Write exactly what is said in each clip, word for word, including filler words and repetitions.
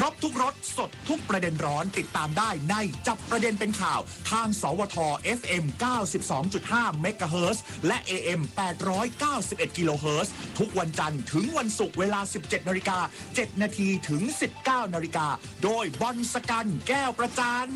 รบทุกรสสดทุกประเด็นร้อนติดตามได้ในจับประเด็นเป็นข่าวทางสวท เอฟ เอ็ม เก้าสิบสองจุดห้า เมกะเฮิรตซ์และ เอ เอ็ม แปดร้อยเก้าสิบเอ็ด กิโลเฮิรตซ์ทุกวันจันทร์ถึงวันศุกร์เวลา สิบเจ็ดนาฬิกาเจ็ดนาทีถึง สิบเก้านาฬิกาโดยบอลสกันแก้วประจัน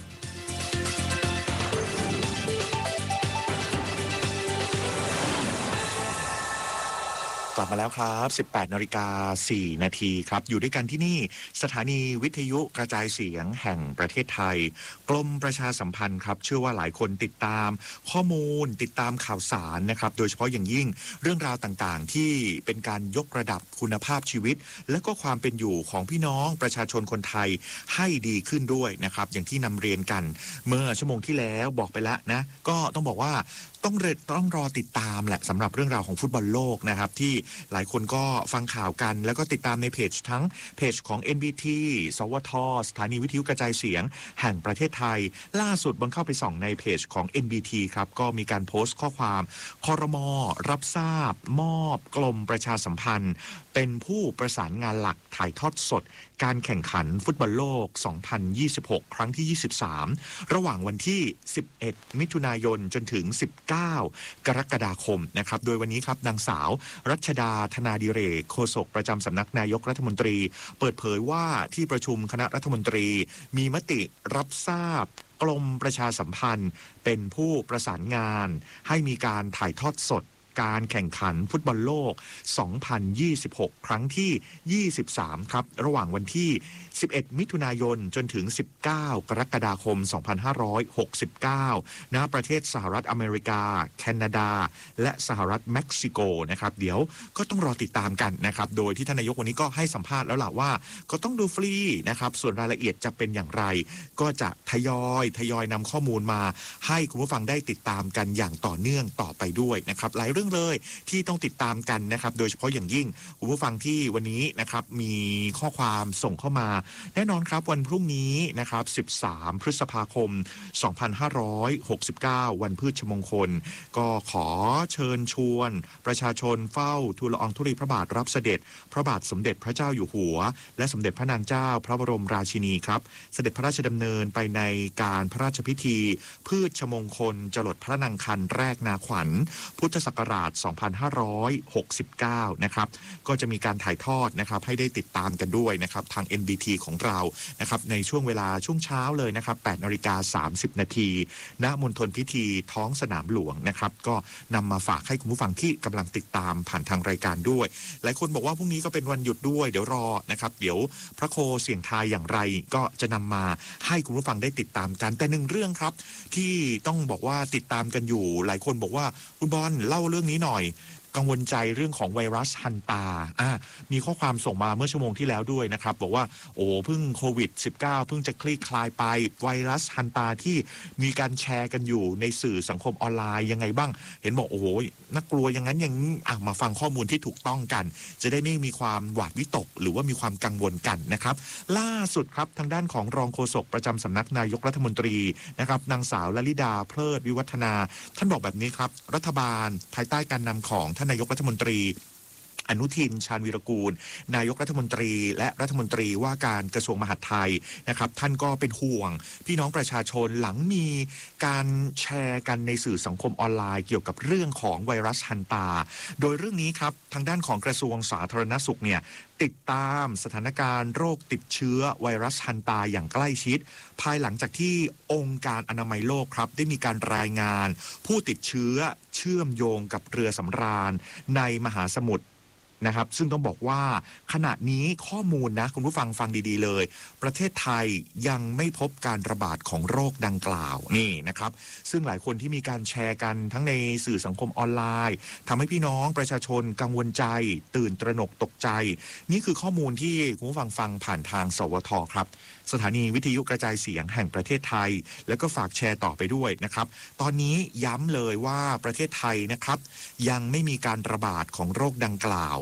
กลับมาแล้วครับ สิบแปดนาฬิกาสี่นาทีครับอยู่ด้วยกันที่นี่สถานีวิทยุกระจายเสียงแห่งประเทศไทยกรมประชาสัมพันธ์ครับเชื่อว่าหลายคนติดตามข้อมูลติดตามข่าวสารนะครับโดยเฉพาะอย่างยิ่งเรื่องราวต่างๆที่เป็นการยกระดับคุณภาพชีวิตและก็ความเป็นอยู่ของพี่น้องประชาชนคนไทยให้ดีขึ้นด้วยนะครับอย่างที่นำเรียนกันเมื่อชั่วโมงที่แล้วบอกไปแล้วนะก็ต้องบอกว่าต้องเรต้องรอติดตามแหละสำหรับเรื่องราวของฟุตบอลโลกนะครับที่หลายคนก็ฟังข่าวกันแล้วก็ติดตามในเพจทั้งเพจของ เอ็น บี ที สวทสถานีวิทยุกระจายเสียงแห่งประเทศไทยล่าสุดบังเข้าไปส่องในเพจของ เอ็น บี ที ครับก็มีการโพสต์ข้อความครม.รับทราบมอบกรมประชาสัมพันธ์เป็นผู้ประสานงานหลักถ่ายทอดสดการแข่งขันฟุตบอลโลกสองพันยี่สิบหกครั้งที่ยี่สิบสามระหว่างวันที่สิบเอ็ดมิถุนายนจนถึงสิบเก้ากรกฎาคมนะครับโดยวันนี้ครับนางสาวรัชดาธนาดิเรกโฆษกประจำสำนักนายกรัฐมนตรีเปิดเผยว่าที่ประชุมคณะรัฐมนตรีมีมติรับทราบกรมประชาสัมพันธ์เป็นผู้ประสานงานให้มีการถ่ายทอดสดการแข่งขันฟุตบอลโลกสองพันยี่สิบหกครั้งที่ยี่สิบสามครับระหว่างวันที่สิบเอ็ดมิถุนายนจนถึงสิบเก้ากรกฎาคมสองพันห้าร้อยหกสิบเก้าณประเทศสหรัฐอเมริกาแคนาดาและสหรัฐเม็กซิโกนะครับเดี๋ยวก็ต้องรอติดตามกันนะครับโดยที่ท่านนายกวันนี้ก็ให้สัมภาษณ์แล้วล่ะว่าก็ต้องดูฟรีนะครับส่วนรายละเอียดจะเป็นอย่างไรก็จะทยอยทยอยนำข้อมูลมาให้คุณผู้ฟังได้ติดตามกันอย่างต่อเนื่องต่อไปด้วยนะครับหลายเรื่องเลยที่ต้องติดตามกันนะครับโดยเฉพาะอย่างยิ่งคุณผู้ฟังที่วันนี้นะครับมีข้อความส่งเข้ามาแน่นอนครับวันพรุ่งนี้นะครับสิบสามพฤษภาคมสองพันห้าร้อยหกสิบเก้าวันพฤชมงคลก็ขอเชิญชวนประชาชนเฝ้าทูลละอองธุลีพระบาทรับเสด็จพระบาทสมเด็จพระเจ้าอยู่หัวและสมเด็จพระนางเจ้าพระบรมราชินีครับเสด็จพระราชดำเนินไปในการพระราชพิธีพืชมงคลจรดพระนางคันแรกนาขวัญพุทธศักราชสองพันห้าร้อยหกสิบเก้านะครับก็จะมีการถ่ายทอดนะครับให้ได้ติดตามกันด้วยนะครับทาง เอ็น บี ที ของเรานะครับในช่วงเวลาช่วงเช้าเลยนะครับ แปดนาฬิกาสามสิบนาทีณมณฑลพิธีท้องสนามหลวงนะครับก็นำมาฝากให้คุณผู้ฟังที่กำลังติดตามผ่านทางรายการด้วยหลายคนบอกว่าพรุ่งนี้ก็เป็นวันหยุดด้วยเดี๋ยวรอนะครับเดี๋ยวพระโคเสี่ยงทายอย่างไรก็จะนำมาให้คุณผู้ฟังได้ติดตามกันแต่หนึ่งเรื่องครับที่ต้องบอกว่าติดตามกันอยู่หลายคนบอกว่าคุณบอลเล่าเรื่องนี้หน่อยกังวลใจเรื่องของไวรัสฮันตาอ่ามีข้อความส่งมาเมื่อชั่วโมงที่แล้วด้วยนะครับบอกว่าโอ้เพิ่งโควิด สิบเก้า เพิ่งจะคลี่คลายไปไวรัสฮันตาที่มีการแชร์กันอยู่ในสื่อสังคมออนไลน์ยังไงบ้างเห็นบอกโอ้โหน่ากลัวอย่างนั้นอย่างนี้อ่ะมาฟังข้อมูลที่ถูกต้องกันจะได้ไม่มีความหวาดวิตกหรือว่ามีความกังวลกันนะครับล่าสุดครับทางด้านของรองโฆษกประจำสำนักนายกรัฐมนตรีนะครับนางสาวลลิดาเพลิดวิวัฒนาท่านบอกแบบนี้ครับรัฐบาลภายใต้การนำของท่านนายกรัฐมนตรีอนุทินชาญวีรกูลนายกรัฐมนตรีและรัฐมนตรีว่าการกระทรวงมหาดไทยนะครับท่านก็เป็นห่วงพี่น้องประชาชนหลังมีการแชร์กันในสื่อสังคมออนไลน์เกี่ยวกับเรื่องของไวรัสฮันตาโดยเรื่องนี้ครับทางด้านของกระทรวงสาธารณสุขเนี่ยติดตามสถานการณ์โรคติดเชื้อไวรัสฮันตาอย่างใกล้ชิดภายหลังจากที่องค์การอนามัยโลกครับได้มีการรายงานผู้ติดเชื้อเชื่อมโยงกับเรือสำราญในมหาสมุทรนะครับซึ่งต้องบอกว่าขณะนี้ข้อมูลนะคุณผู้ฟังฟังดีๆเลยประเทศไทยยังไม่พบการระบาดของโรคดังกล่าวนี่นะครับซึ่งหลายคนที่มีการแชร์กันทั้งในสื่อสังคมออนไลน์ทำให้พี่น้องประชาชนกังวลใจตื่นตระหนกตกใจนี่คือข้อมูลที่คุณผู้ฟังฟังผ่านทางสวทครับสถานีวิทยุกระจายเสียงแห่งประเทศไทยแล้วก็ฝากแชร์ต่อไปด้วยนะครับตอนนี้ย้ำเลยว่าประเทศไทยนะครับยังไม่มีการระบาดของโรคดังกล่าว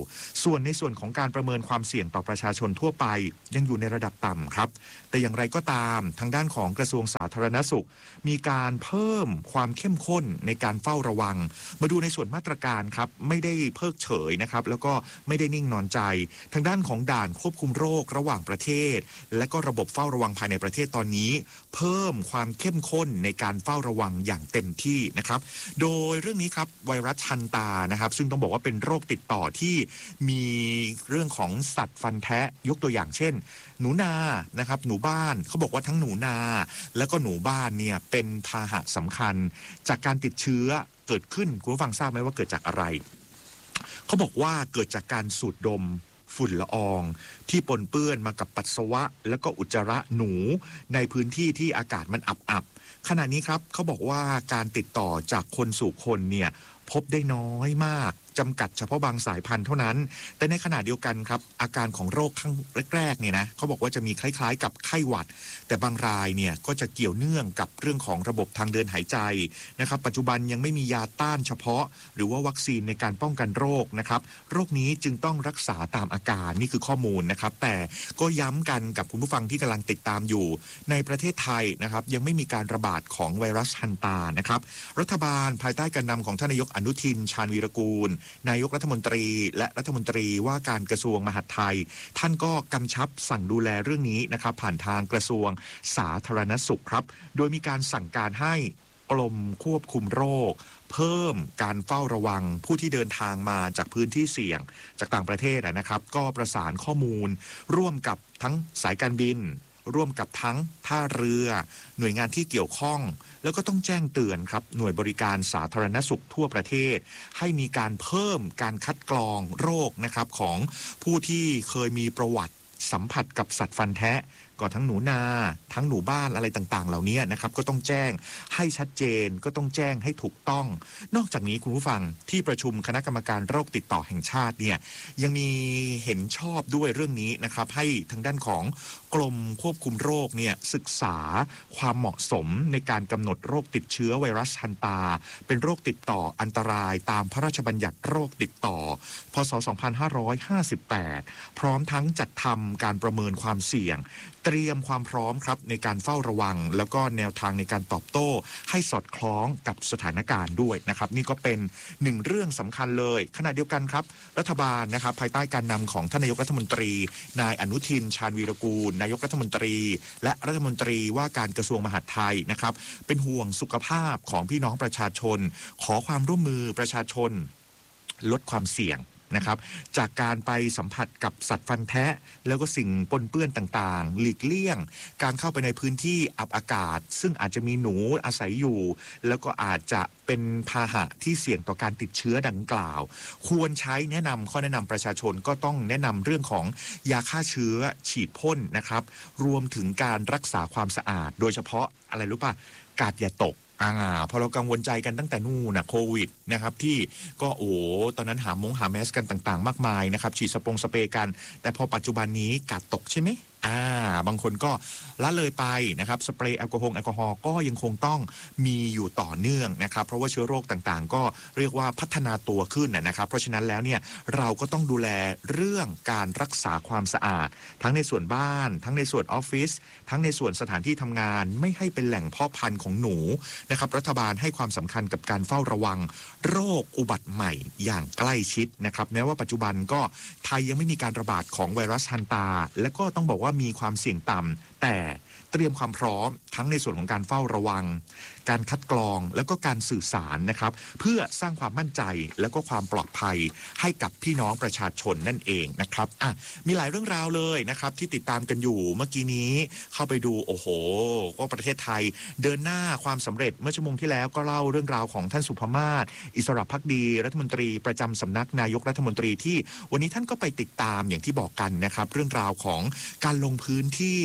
ส่วนในส่วนของการประเมินความเสี่ยงต่อประชาชนทั่วไปยังอยู่ในระดับต่ำครับแต่อย่างไรก็ตามทางด้านของกระทรวงสาธารณสุขมีการเพิ่มความเข้มข้นในการเฝ้าระวังมาดูในส่วนมาตรการครับไม่ได้เพิกเฉยนะครับแล้วก็ไม่ได้นิ่งนอนใจทางด้านของด่านควบคุมโรคระหว่างประเทศและก็ระบบเฝ้าระวังภายในประเทศตอนนี้เพิ่มความเข้มข้นในการเฝ้าระวังอย่างเต็มที่นะครับโดยเรื่องนี้ครับไวรัสฮันตานะครับซึ่งต้องบอกว่าเป็นโรคติดต่อที่มีเรื่องของสัตว์ฟันแทะยกตัวอย่างเช่นหนูนานะครับหนูบ้านเขาบอกว่าทั้งหนูนาแล้วก็หนูบ้านเนี่ยเป็นพาหะสำคัญจากการติดเชื้อเกิดขึ้นคุณผู้ฟังทราบไหมว่าเกิดจากอะไรเขาบอกว่าเกิดจากการสูดดมฝุ่นละอองที่ปนเปื้อนมากับปัสสาวะแล้วก็อุจจาระหนูในพื้นที่ที่อากาศมันอับๆขณะนี้ครับเขาบอกว่าการติดต่อจากคนสู่คนเนี่ยพบได้น้อยมากจำกัดเฉพาะบางสายพันธุ์เท่านั้นแต่ในขณะเดียวกันครับอาการของโรคครั้งแรกๆเนี่ยนะเขาบอกว่าจะมีคล้ายๆกับไข้หวัดแต่บางรายเนี่ยก็จะเกี่ยวเนื่องกับเรื่องของระบบทางเดินหายใจนะครับปัจจุบันยังไม่มียาต้านเฉพาะหรือว่าวัคซีนในการป้องกันโรคนะครับโรคนี้จึงต้องรักษาตามอาการนี่คือข้อมูลนะครับแต่ก็ย้ำกันกับคุณผู้ฟังที่กำลังติดตามอยู่ในประเทศไทยนะครับยังไม่มีการระบาดของไวรัสฮันตานะครับรัฐบาลภายใต้การนำของท่านนายกอนุทินชาญวีรกูลนายกรัฐมนตรีและรัฐมนตรีว่าการกระทรวงมหาดไทยท่านก็กำชับสั่งดูแลเรื่องนี้นะครับผ่านทางกระทรวงสาธารณสุขครับโดยมีการสั่งการให้กรมควบคุมโรคเพิ่มการเฝ้าระวังผู้ที่เดินทางมาจากพื้นที่เสี่ยงจากต่างประเทศนะครับก็ประสานข้อมูลร่วมกับทั้งสายการบินร่วมกับทั้งท่าเรือหน่วยงานที่เกี่ยวข้องแล้วก็ต้องแจ้งเตือนครับหน่วยบริการสาธารณสุขทั่วประเทศให้มีการเพิ่มการคัดกรองโรคนะครับของผู้ที่เคยมีประวัติสัมผัสกับสัตว์ฟันแทะก็ทั้งหนูนาทั้งหนูบ้านอะไรต่างๆเหล่านี้นะครับก็ต้องแจ้งให้ชัดเจนก็ต้องแจ้งให้ถูกต้องนอกจากนี้คุณผู้ฟังที่ประชุมคณะกรรมการโรคติดต่อแห่งชาติเนี่ยยังมีเห็นชอบด้วยเรื่องนี้นะครับให้ทางด้านของกรมควบคุมโรคเนี่ยศึกษาความเหมาะสมในการกำหนดโรคติดเชื้อไวรัสฮันตาเป็นโรคติดต่ออันตรายตามพระราชบัญญัติโรคติดต่อพ.ศ. สองพันห้าร้อยห้าสิบแปดพร้อมทั้งจัดทำการประเมินความเสี่ยงเตรียมความพร้อมครับในการเฝ้าระวังแล้วก็แนวทางในการตอบโต้ให้สอดคล้องกับสถานการณ์ด้วยนะครับนี่ก็เป็นหนึ่งเรื่องสำคัญเลยขณะเดียวกันครับรัฐบาลนะครับภายใต้การนำของท่านนายกรัฐมนตรีนายอนุทินชาญวีรกูลนายกรัฐมนตรีและรัฐมนตรีว่าการกระทรวงมหาดไทยนะครับเป็นห่วงสุขภาพของพี่น้องประชาชนขอความร่วมมือประชาชนลดความเสี่ยงนะครับจากการไปสัมผัสกับสัตว์ฟันแทะแล้วก็สิ่งปนเปื้อนต่างๆหลีกเลี่ยงการเข้าไปในพื้นที่อับอากาศซึ่งอาจจะมีหนูอาศัยอยู่แล้วก็อาจจะเป็นพาหะที่เสี่ยงต่อการติดเชื้อดังกล่าวควรใช้แนะนำข้อแนะนำประชาชนก็ต้องแนะนำเรื่องของยาฆ่าเชื้อฉีดพ่นนะครับรวมถึงการรักษาความสะอาดโดยเฉพาะอะไรรู้ป่ะกาดอย่าตกอ่าพอเรากังวลใจกันตั้งแต่นู่นนะโควิดนะครับที่ก็โอ้ตอนนั้นหามงหาแมสกันต่างๆมากมายนะครับฉีดสปงสเปรย์กันแต่พอปัจจุบันนี้กาดตกใช่ไหมอ่าบางคนก็ละเลยไปนะครับสเปรย์แอลกอฮอล์แอลกอฮอล์ก็ยังคงต้องมีอยู่ต่อเนื่องนะครับเพราะว่าเชื้อโรคต่างๆก็เรียกว่าพัฒนาตัวขึ้นนะครับเพราะฉะนั้นแล้วเนี่ยเราก็ต้องดูแลเรื่องการรักษาความสะอาดทั้งในส่วนบ้านทั้งในส่วนออฟฟิศทั้งในส่วนสถานที่ทำงานไม่ให้เป็นแหล่งเพาะพันธุ์ของหนูนะครับรัฐบาลให้ความสำคัญกับการเฝ้าระวังโรคอุบัติใหม่อย่างใกล้ชิดนะครับแม้ว่าปัจจุบันก็ไทยยังไม่มีการระบาดของไวรัสฮันตาและก็ต้องบอกว่ามีความเสี่ยงต่ำแต่เตรียมความพร้อมทั้งในส่วนของการเฝ้าระวังการคัดกรองแล้วก็การสื่อสารนะครับเพื่อสร้างความมั่นใจแล้วก็ความปลอดภัยให้กับพี่น้องประชาชนนั่นเองนะครับอ่ะมีหลายเรื่องราวเลยนะครับที่ติดตามกันอยู่เมื่อกี้นี้เข้าไปดูโอ้โหว่าประเทศไทยเดินหน้าความสำเร็จเมื่อชั่วโมงที่แล้วก็เล่าเรื่องราวของท่านสุภมาศอิสระภักดีรัฐมนตรีประจำสำนักนายกรัฐมนตรีที่วันนี้ท่านก็ไปติดตามอย่างที่บอกกันนะครับเรื่องราวของการลงพื้นที่นะครับ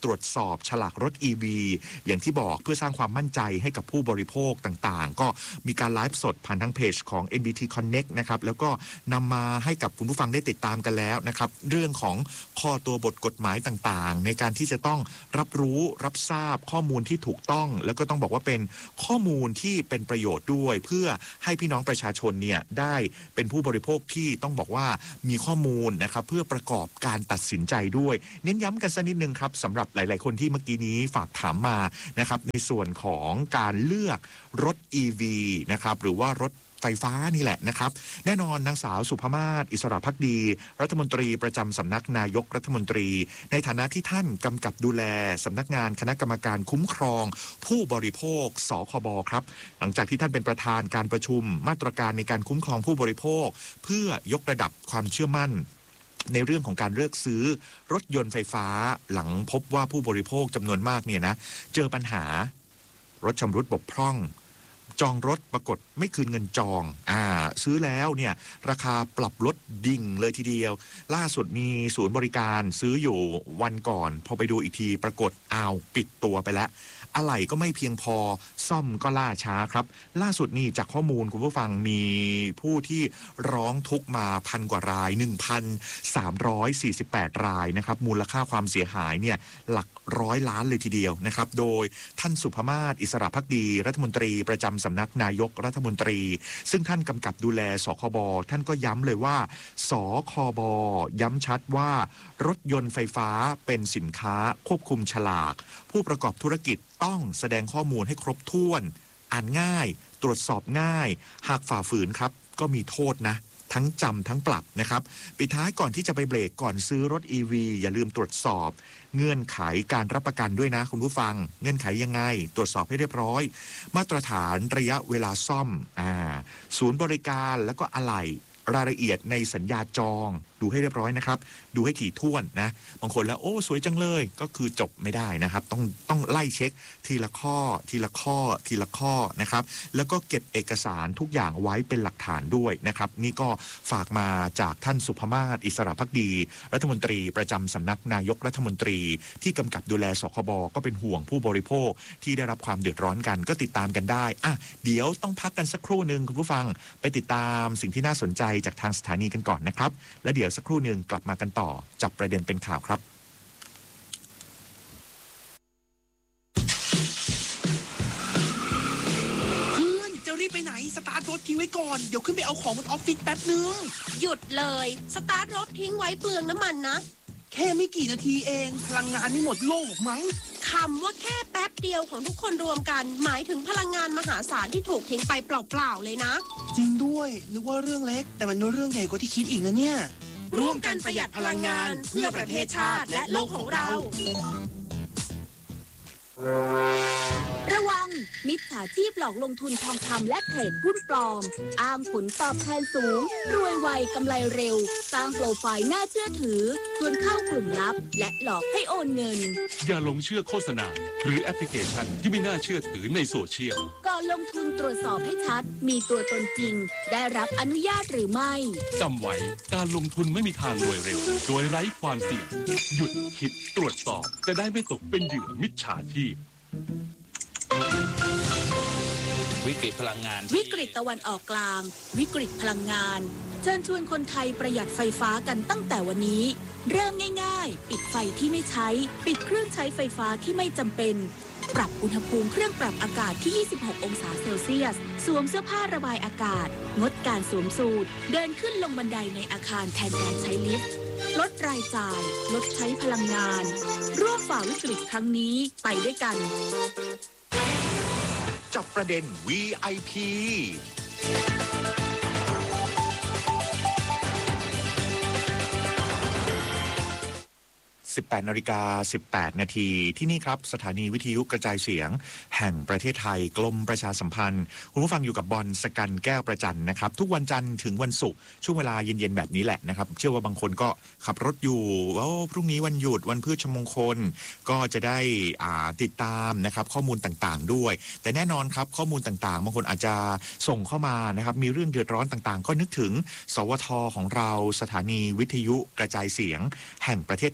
ตรวจสอบฉลากรถ อี วี อย่างที่บอกเพื่อสร้างความมั่นใจให้กับผู้บริโภคต่างๆก็มีการไลฟ์สดผ่านทางเพจของ เอ็น บี ที Connect นะครับแล้วก็นำมาให้กับคุณผู้ฟังได้ติดตามกันแล้วนะครับเรื่องของข้อตัวบทกฎหมายต่างๆในการที่จะต้องรับรู้รับทราบข้อมูลที่ถูกต้องแล้วก็ต้องบอกว่าเป็นข้อมูลที่เป็นประโยชน์ด้วยเพื่อให้พี่น้องประชาชนเนี่ยได้เป็นผู้บริโภคที่ต้องบอกว่ามีข้อมูลนะครับเพื่อประกอบการตัดสินใจด้วยเน้นย้ำกันสักนิดนึงครับสำหรับหลายๆคนที่เมื่อกี้นี้ฝากถามมานะครับในส่วนของการเลือกรถ อี วี นะครับหรือว่ารถไฟฟ้านี่แหละนะครับแน่นอนนางสาวสุภมาศอิสระภักดีรัฐมนตรีประจำสำนักนายกรัฐมนตรีในฐานะที่ท่านกำกับดูแลสำนักงานคณะกรรมการคุ้มครองผู้บริโภคสคบครับหลังจากที่ท่านเป็นประธานการประชุมมาตรการในการคุ้มครองผู้บริโภคเพื่อยกระดับความเชื่อมั่นในเรื่องของการเลือกซื้อรถยนต์ไฟฟ้าหลังพบว่าผู้บริโภคจำนวนมากเนี่ยนะเจอปัญหารถชำรุดบกพร่องจองรถปรากฏไม่คืนเงินจองอ่าซื้อแล้วเนี่ยราคาปรับลดดิ่งเลยทีเดียวล่าสุดมีศูนย์บริการซื้ออยู่วันก่อนพอไปดูอีกทีปรากฏอ้าวปิดตัวไปแล้วอะไหล่ก็ไม่เพียงพอซ่อมก็ล่าช้าครับล่าสุดนี่จากข้อมูลคุณผู้ฟังมีผู้ที่ร้องทุกข์มาพันกว่าราย หนึ่งพันสามร้อยสี่สิบแปด รายนะครับมูลค่าความเสียหายเนี่ยหลักร้อยล้านเลยทีเดียวนะครับโดยท่านสุภมาศอิสระภักดีรัฐมนตรีประจำสำนักนายกรัฐมนตรีซึ่งท่านกำกับดูแลสคบท่านก็ย้ำเลยว่าสคบย้ำชัดว่ารถยนต์ไฟฟ้าเป็นสินค้าควบคุมฉลากผู้ประกอบธุรกิจต้องแสดงข้อมูลให้ครบถ้วนอ่านง่ายตรวจสอบง่ายหากฝ่าฝืนครับก็มีโทษนะทั้งจำทั้งปรับนะครับปิดท้ายก่อนที่จะไปเบรกก่อนซื้อรถ อี วี อย่าลืมตรวจสอบเงื่อนไขการรับประกันด้วยนะคุณผู้ฟังเงื่อนไขยังไงตรวจสอบให้เรียบร้อยมาตรฐานระยะเวลาซ่อมอ่าศูนย์บริการแล้วก็อะไหล่รายละเอียดในสัญญาจองดูให้เรียบร้อยนะครับดูให้ถี่ถ้วนนะบางคนแล้วโอ้สวยจังเลยก็คือจบไม่ได้นะครับต้องต้องไล่เช็คทีละข้อทีละข้อทีละข้อนะครับแล้วก็เก็บเอกสารทุกอย่างไว้เป็นหลักฐานด้วยนะครับนี่ก็ฝากมาจากท่านสุภมาศอิสระภักดีรัฐมนตรีประจำสำนักนายกรัฐมนตรีที่กำกับดูแลสคบก็เป็นห่วงผู้บริโภคที่ได้รับความเดือดร้อนกันก็ติดตามกันได้อ่ะเดี๋ยวต้องพักกันสักครู่นึงคุณผู้ฟังไปติดตามสิ่งที่น่าสนใจจากทางสถานีกันก่อนนะครับและเดี๋ยวสักครู่นึงกลับมากันต่อจับประเด็นเป็นข่าวครับเพื่อนจะรีบไปไหนสตาร์ทรถทิ้งไว้ก่อนเดี๋ยวขึ้นไปเอาของบนออฟฟิศแป๊บนึงหยุดเลยสตาร์ทรถทิ้งไว้เปลืองน้ำมันนะแค่ไม่กี่นาทีเองพลังงานนี่หมดโลกมั้งคำว่าแค่แป๊บเดียวของทุกคนรวมกันหมายถึงพลังงานมหาศาลที่ถูกทิ้งไปเปล่าๆเลยนะจริงด้วยนึกว่าเรื่องเล็กแต่มันเรื่องใหญ่กว่าที่คิดอีกนะเนี่ยร่วมกันประหยัดพลังงานเพื่อประเทศชาติและโลกของเราระวังมิจฉาชีพหลอกลงทุนทองคำและเทรดหุ้นปลอมอ้างผลตอบแทนสูงรวยไวกำไรเร็วสร้างโปรไฟล์น่าเชื่อถือชวนเข้ากลุ่มลับและหลอกให้โอนเงินอย่าหลงเชื่อโฆษณาหรือแอปพลิเคชันที่ไม่น่าเชื่อถือในโซเชียลก่อนลงทุนตรวจสอบให้ชัดมีตัวตนจริงได้รับอนุญาตหรือไม่จำไว้การลงทุนไม่มีทางรวยเร็วโดยไร้ความเสี่ยงหยุดคิดตรวจสอบจะได้ไม่ตกเป็นเหยื่อมิจฉาชีพวิกฤตพลังงานวิกฤตตะวันออกกลางวิกฤตพลังงานเชิญชวนคนไทยประหยัดไฟฟ้ากันตั้งแต่วันนี้เริ่มง่ายๆปิดไฟที่ไม่ใช้ปิดเครื่องใช้ไฟฟ้าที่ไม่จำเป็นปรับอุณหภูมิเครื่องปรับอากาศที่ยี่สิบหกองศาเซลเซียสสวมเสื้อผ้าระบายอากาศงดการสวมสูทเดินขึ้นลงบันไดในอาคารแทนการใช้ลิฟต์ลดรายจ่ายลดใช้พลังงานร่วมฝ่าวิกฤตครั้งนี้ไปด้วยกันจับประเด็น วี ไอ พี สิบแปดนาฬิกาสิบแปดนาทีที่นี่ครับสถานีวิทยุกระจายเสียงแห่งประเทศไทยกรมประชาสัมพันธ์คุณผู้ฟังอยู่กับบอลสกันแก้วประจันนะครับทุกวันจันทร์ถึงวันศุกร์ช่วงเวลาเย็นๆแบบนี้แหละนะครับเชื่อว่าบางคนก็ขับรถอยู่ว่าพรุ่งนี้วันหยุดวันพฤชมงคลก็จะได้อ่าติดตามนะครับข้อมูลต่างๆด้วยแต่แน่นอนครับข้อมูลต่างๆบางคนอาจจะส่งเข้ามานะครับมีเรื่องเดือดร้อนต่างๆก็นึกถึงสวทของเราสถานีวิทยุกระจายเสียงแห่งประเทศไทยกรม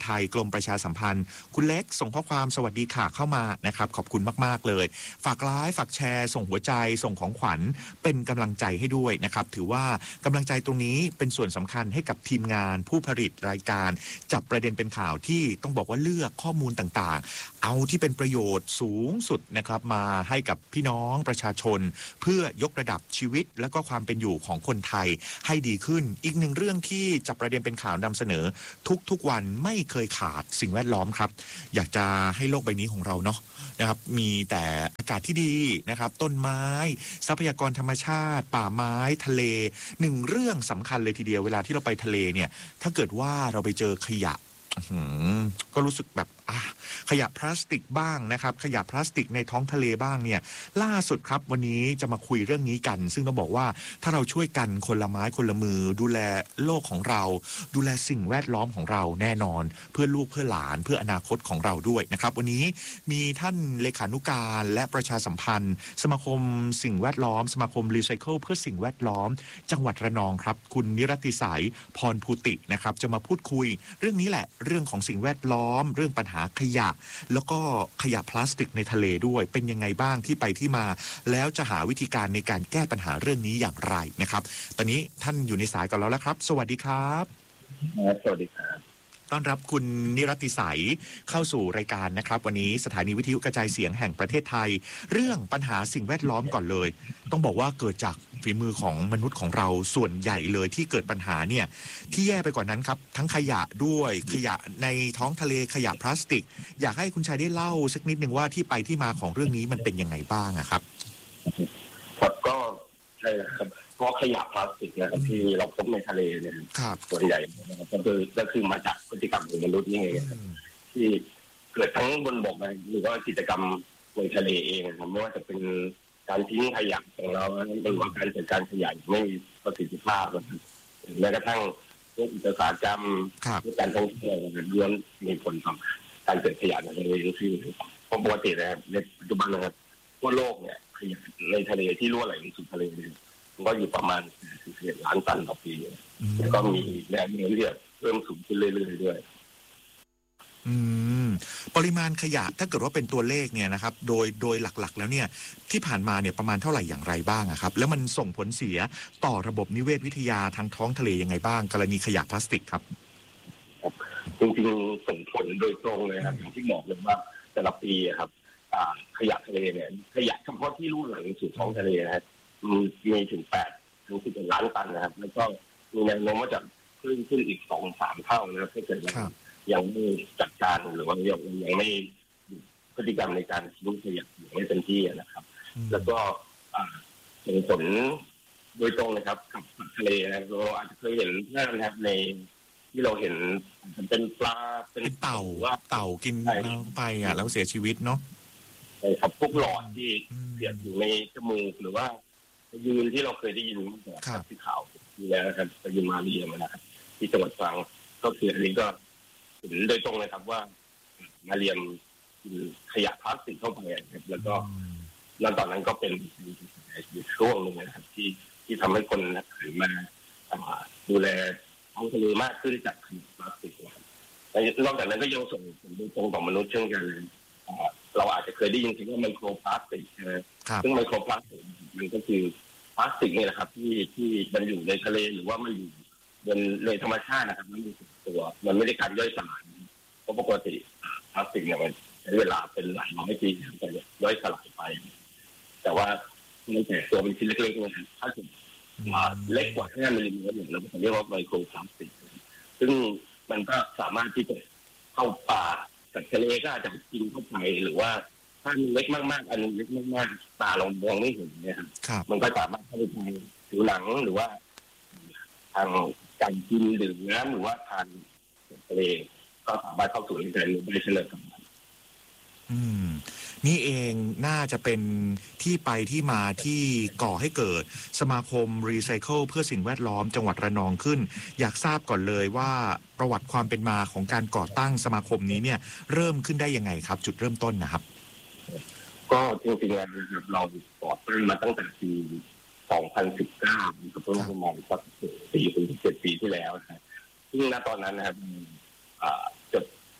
มประชาสัมพันธ์คุณเล็กส่งข้อความสวัสดีค่ะเข้ามานะครับขอบคุณมากๆเลยฝากไลค์ฝากแชร์ส่งหัวใจส่งของขวัญเป็นกำลังใจให้ด้วยนะครับถือว่ากำลังใจตรงนี้เป็นส่วนสำคัญให้กับทีมงานผู้ผลิตรายการจับประเด็นเป็นข่าวที่ต้องบอกว่าเลือกข้อมูลต่างๆเอาที่เป็นประโยชน์สูงสุดนะครับมาให้กับพี่น้องประชาชนเพื่อยกระดับชีวิตและก็ความเป็นอยู่ของคนไทยให้ดีขึ้นอีกหนึ่งเรื่องที่จับประเด็นเป็นข่าวนำเสนอทุกๆวันไม่เคยขาดสิ่งแวดล้อมครับอยากจะให้โลกใบนี้ของเราเนาะนะครับมีแต่อากาศที่ดีนะครับต้นไม้ทรัพยากรธรรมชาติป่าไม้ทะเลหนึ่งเรื่องสำคัญเลยทีเดียวเวลาที่เราไปทะเลเนี่ยถ้าเกิดว่าเราไปเจอขยะก็รู้สึกแบบขยะพลาสติกบ้างนะครับขยะพลาสติกในท้องทะเลบ้างเนี่ยล่าสุดครับวันนี้จะมาคุยเรื่องนี้กันซึ่งต้องบอกว่าถ้าเราช่วยกันคนละไม้คนละมือดูแลโลกของเราดูแลสิ่งแวดล้อมของเราแน่นอนเพื่อลูกเพื่อหลานเพื่ออนาคตของเราด้วยนะครับวันนี้มีท่านเลขานุการและประชาสัมพันธ์สมาคมสิ่งแวดล้อมสมาคมรีไซเคิลเพื่อสิ่งแวดล้อมจังหวัดระนองครับคุณนิรติสายพรภูตินะครับจะมาพูดคุยเรื่องนี้แหละเรื่องของสิ่งแวดล้อมเรื่องปัญหาขยะแล้วก็ขยะพลาสติกในทะเลด้วยเป็นยังไงบ้างที่ไปที่มาแล้วจะหาวิธีการในการแก้ปัญหาเรื่องนี้อย่างไรนะครับตอนนี้ท่านอยู่ในสายกับเราแล้วครับสวัสดีครับสวัสดีครับต้อนรับคุณนิรติสัยเข้าสู่รายการนะครับวันนี้สถานีวิทยุกระจายเสียงแห่งประเทศไทยเรื่องปัญหาสิ่งแวดล้อมก่อนเลยต้องบอกว่าเกิดจากฝีมือของมนุษย์ของเราส่วนใหญ่เลยที่เกิดปัญหาเนี่ยที่แย่ไปกว่านั้นครับทั้งขยะด้วยขยะในท้องทะเลขยะพลาสติกอยากให้คุณชายได้เล่าสักนิดนึงว่าที่ไปที่มาของเรื่องนี้มันเป็นยังไงบ้างอะครับครับก็ใช่ครับเพราะขยะพลาสติกนะครับที่เราพบในทะเลเนี่ยส่วนใหญ่นะครับก็คือก็คือมาจากพฤติกรรมของมนุษย์นี่เองที่เกิดทั้งบนบกหรือว่ากิจกรรมในทะเลเองนะครับไม่ว่าจะเป็นการทิ้งขยะของเราหรือว่าการจัดการขยะไม่มีประสิทธิภาพนะครับแม้กระทั่งพวกอุตสาหกรรมการท่องเที่ยวล้วนมีผลต่อการเกิดขยะในทะเลที่ปกตินะครับในปัจจุบันนะครับทั่วโลกเนี่ยขยะในทะเลที่รั่วไหลลงสู่ทะเลก็อยู่ประมาณสี่สิบเอ็ดล้านตันต่อปีแล้วก็มีแนวโน้มที่จะเพิ่มสูงขึ้นเรื่อยๆด้วยอืมปริมาณขยะถ้าเกิดว่าเป็นตัวเลขเนี่ยนะครับโดยโดยหลักๆแล้วเนี่ยที่ผ่านมาเนี่ยประมาณเท่าไหร่อย่างไรบ้างครับแล้วมันส่งผลเสียต่อระบบนิเวศวิทยาทางท้องทะเลยังไงบ้างกรณีขยะพลาสติกครับจริงๆส่งผลโดยตรงเลยครับอย่างที่บอกเลยว่าแต่ละปีครับขยะทะเลเนี่ยขยะเฉพาะที่รั่วไหลสู่ท้องทะเลนะครับมีถึงแปดถึงสิบล้านตันนะครับแล้วก็มีแนวโน้มว่าจะเพิ่มขึ้นอีกสองสามเท่านะครับถ้าเกิดยังไม่จัดการหรือว่ายังยังไม่พฤติกรรมในการทิ้งขยะอย่างไม่เต็มที่นะครับแล้วก็ส่งผลโดยตรงนะครับกับทะเลนะเราอาจจะเคยเห็นภาพนะครับในที่เราเห็นเป็นปลาเป็นเต่าว่าเต่ากินไปอ่ะแล้วเสียชีวิตเนาะใช่ครับพวกหลอดที่เสียบอยู่ในจมูกหรือว่ายืนที่เราเคยได้ยินจากที่ข่าวที่แล้วนะครับไปยืนมาเรียมานะครับที่จังหวัดตรังก็คืออันนี้ก็เห็นโดยตรงเลยครับว่ามาเรียมขยะพลาสติกเข้าไปครับแล้วก็แล้วตอนนั้นก็เป็นช่วงนึงนะครับที่ที่ทำให้คนหันมาดูแลท้องทะเลมากขึ้นจากขยะพลาสติกนะครับนอกจากนั้นก็ยังส่งผลโดยตรงต่อมนุษย์เช่นกันเราอาจจะเคยได้ยินคำว่าไมโครพลาสติกนะซึ่งไมโครพลาสติกมันก็คือพลาสติกนี่แหละครับที่ที่มันอยู่ในทะเลหรือว่ามันอยู่บนในธรรมชาตินะครับมันมีตัวมันไม่ได้การย่อยสลายเพราะปกติพลาสติกเนี่ยมันใช้เวลาเป็นหลายร้อยปีถึงจะย่อยสลายไปแต่ว่ามันแตกตัวเป็นชิ้นเล็กๆนะครับถ้าเกิดเล็กกว่าห้ามิลลิเมตรเนี่ยเราจะเรียกว่าไมโครพลาสติกซึ่งมันก็สามารถที่จะเข้าป่าสัตว์ทะเลก็อาจจะกินเข้าไปหรือว่าถ้ามันเล็กมากๆอันนึงเล็กมากๆตาเรามองไม่เห็นเนี่ยครับมันก็สามารถเข้าไปในผิวหนังหรือว่าทางการกินดื่มน้ำหรือว่าทานทะเลก็สามารถเข้าสู่ในใจเราได้เช่นเดียวกันอืมนี่เองน่าจะเป็นที่ไปที่มาที่ก่อให้เกิดสมาคมรีไซเคิลเพื่อสิ่งแวดล้อมจังหวัดระนองขึ้นอยากทราบก่อนเลยว่าประวัติความเป็นมาของการก่อตั้งสมาคมนี้เนี่ยเริ่มขึ้นได้ยังไงครับจุดเริ่มต้นนะครับก็จริงๆแล้วเราก่อตั้งมาตั้งแต่ปีสองพันสิบเก้าก็ประมาณสักสี่ถึงเจ็ดปีที่แล้วนะครับซึ่งณตอนนั้นนะครับจด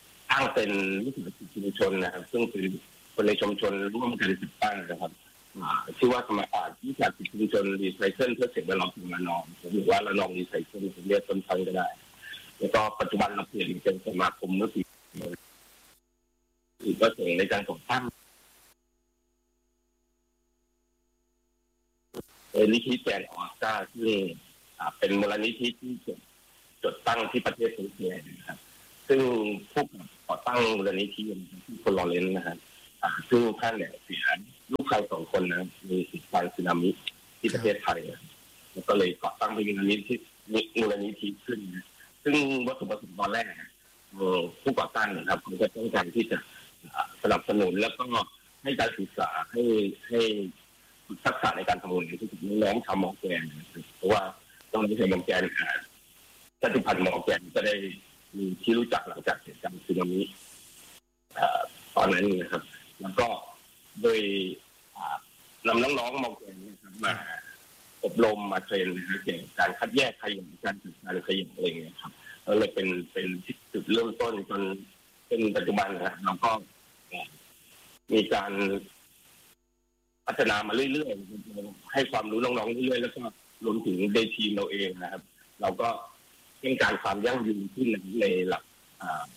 เป็นวิสาหกิจชุมชนนะครับซึ่งเป็นคนในชุมชนร่วมกันติดตั้งนะครับชื่อว่าสมาคมวิสาหกิจชุมชนรีไซเคิลเพื่อสิ่งแวดล้อมของระนองหรือว่าระนองรีไซเคิลเรียกต้นทางก็ได้แล้วก็ปัจจุบันเราเปลี่ยนเป็นสมาคมเมื่อปีอีกก็ส่งในการก่อตั้งมูลนิธิแกนออสการ์ซึ่งเป็นมูลนิธิที่จดตั้งที่ประเทศตุรกีนะครับซึ่งผู้ก่อตั้งมูลนิธิที่คนลอเรนซ์นะครับซึ่งท่านเนี่ยเสียลูกชายสองคนนะมีติดไฟสึนามิที่ประเทศไทยแล้วก็เลยก่อตั้งเป็นมูลนิธิมูลนิธิขึ้นซึ่งวัตถุประสงค์ตอนแรกผู้ก่อตั้งนะครับเขาจะต้องการที่จะสนับสนุนแล้วก็ให้การศึกษาให้ให้ทักษะในการทำงานที่น้องๆชาวมอร์แกนเพราะว่าต้องมีใช้มอร์แกนชาติพันธุ์มอร์แกนก็ได้มีที่รู้จักหลังจากเหตุการณ์สึนามิตอนนั้นนะครับแล้วก็โดยนำน้องๆมอร์แกนนะครับมาอบรมมาเทรนนะครับเกี่ยวกับการคัดแยกขยะการจัดการขยะอะไรอย่างเงี้ยครับแล้วเลยเป็นเป็นจุดเริ่มต้นจนเป็นปัจจุบันนะครับเราก็มีการพัฒนามาเรื่อยๆให้ความรู้น้องๆเรื่อยๆแล้วก็รวมถึงในทีมเราเองนะครับเราก็ต้องการความยั่งยืนขึ้นในหลักอ่า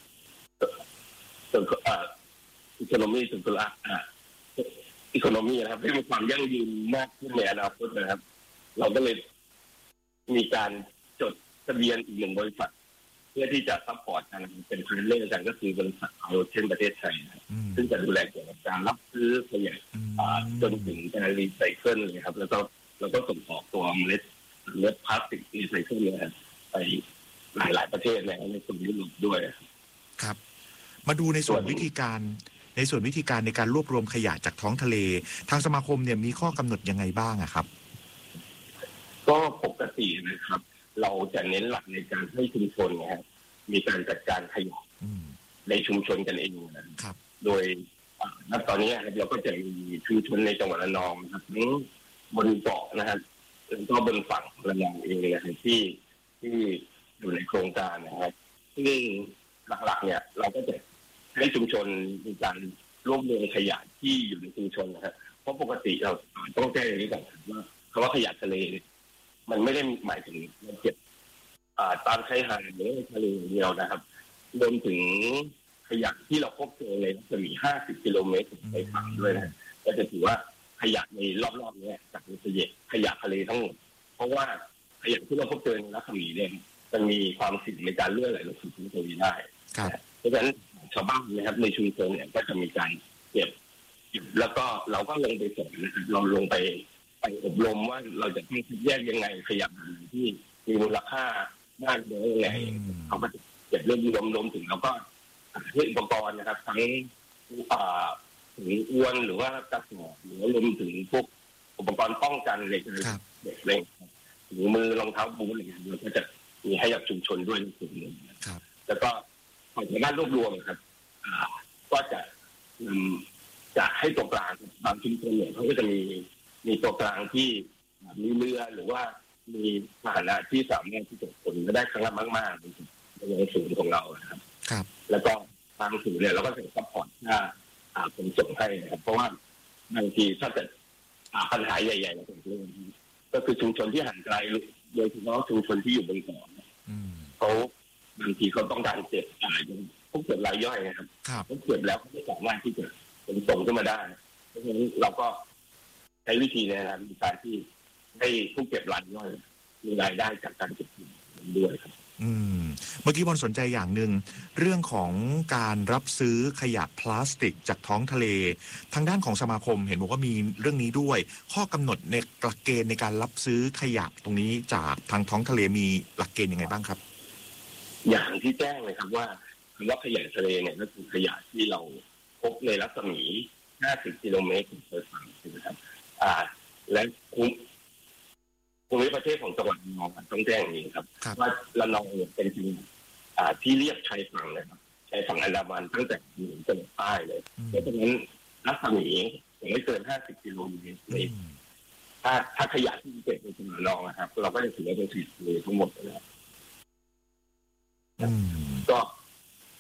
อ่าอีโคโนมีสุขภาพอ่าอีโคโนมีนะครับให้มีความยั่งยืนมากขึ้นในอนาคตนะครับเราก็เลยมีการจดทะเบียนอีกหนึ่งบริษัทเพื่อที่จะซัพพอร์ตกันเป็นพาร์ทเนอร์กันก็คือบริษัทเอาเช่นประเทศไทยซึ่งจะดูแลเกี่ยวกับการรับซื้อขยะจนถึงการรีไซเคิลเลยครับแล้วก็เราก็ส่งออกตัวเมล็ดเมล็ดพลาสติกรีไซเคิลเนี่ยไปหลายๆประเทศในในส่วนยุโรปด้วยครับมาดูในส่วนวิธีการในส่วนวิธีการในการรวบรวมขยะจากท้องทะเลทางสมาคมเนี่ยมีข้อกำหนดยังไงบ้างอะครับก็ปกตินะครับเราจะเน้นหลักในการให้ชุมชนนะครับมีการจัดการขยะในชุมชนกันเองนะครับโดยณตอนนี้เราก็จะมีชุมชนในจังหวัดระนองนะครับทั้งบนเกาะนะครับแล้วก็บนฝั่งระนองเองนะครับที่ที่อยู่ในโครงการนะครับซึ่งหลักๆเนี่ยเราก็จะให้ชุมชนมีการรวบรวมขยะที่อยู่ในชุมชนนะครับเพราะปกติเราต้องแจ้งอย่างนี้ก่อนว่าคำว่าขยะทะเลมันไม่ได้หมายถึงเราเก็บตามชายหาดหรือทะเลเดียวนะครับรวมถึงขยะที่เราพบเจอในรัศมีห้าสิบกิโลเมตรไปฝั่งด้วยนะก็จะถือว่าขยะในรอบๆนี้จากขยะขยะทะเลทั้งหมดเพราะว่าขยะที่เราพบเจอในรัศมีเนี่ยมันมีความเสี่ยงในการเลื่อนไหลลงสู่พื้นทะเลได้เพราะฉะนั้นชาวบ้านนะครับในชุมชนเนี่ยก็จะมีการเก็บแล้วก็เราก็ลงไปสอนนะครับเราลงไปไปอบรมว่าเราจะต้องแยกยังไงขยะที่มีมูลค่ามากน้อยยังไงเขาก็จะเก็บเรื่องรวมรวมถึงเราก็ให้อุปกรณ์นะครับทั้งถึงอวนหรือว่ากระสอบหรือรวมถึงพวกอุปกรณ์ป้องกันอะไรเด็กเล็กถึงมือรองเท้าบูทอะไรอย่างเงี้ยเราก็จะมีให้กับชุมชนด้วยในส่วนหนึ่งแล้วก็ของด้านรวบรวมครับก็จะจะให้ตัวกลางบางชุมชนเนี่ยเขาก็จะมีมีตัวกลางที่มีเรือหรือว่ามีพาหนะที่สามารถที่จะขนได้ครั้งละมากๆในศูนย์ของเราครับครับแล้วก็ทางศูนย์เนี่ยเราก็จะซัพพอร์ตค่าขนส่งให้นะครับเพราะว่าบางทีถ้าเกิดปัญหาใหญ่ๆอย่างเช่นก็คือชุมชนที่ห่างไกลโดยเฉพาะชุมชนที่อยู่บนเกาะเขาบางทีเขาต้องการเก็บอะไรพวกเก็บรายย่อยนะครับเขาเก็บแล้วเขาไม่สามารถที่จะขนส่งขึ้นมาได้เพราะฉะนั้นเราก็ใช้วิธีในการที่ให้ผู้เก็บรายย่อยมีรายได้จากการเก็บด้วยครับอืมเมื่อกี้บอลสนใจอย่างหนึ่งเรื่องของการรับซื้อขยะพลาสติกจากท้องทะเลทางด้านของสมาคมเห็นบอกว่ามีเรื่องนี้ด้วยข้อกำหนดในหลักเกณฑ์ในการรับซื้อขยะตรงนี้จากทางท้องทะเลมีหลักเกณฑ์ยังไงบ้างครับอย่างที่แจ้งเลยครับว่าคำว่าขยะทะเลเนี่ยก็คือขยะที่เราพบในรัศมีห้าสิบกิโลเมตรของชายฝั่งนะครับอ่าและภูมิประเทศของจังหวัดระนองต้องแจ้งอย่างนี้ครับว่าระนองเป็นที่ที่เรียบชายฝั่งเลยครับชายฝั่งอันดามันตั้งแต่เหนือจนใต้เลยเพราะฉะนั้นรัศมีไม่เกินห้าสิบกิโลเมตรเลยถ้าถ้าขยะที่เกิดในจังหวัดระนองนะครับเราก็จะถือว่าเป็นขยะทะเลทั้งหมดเลยก็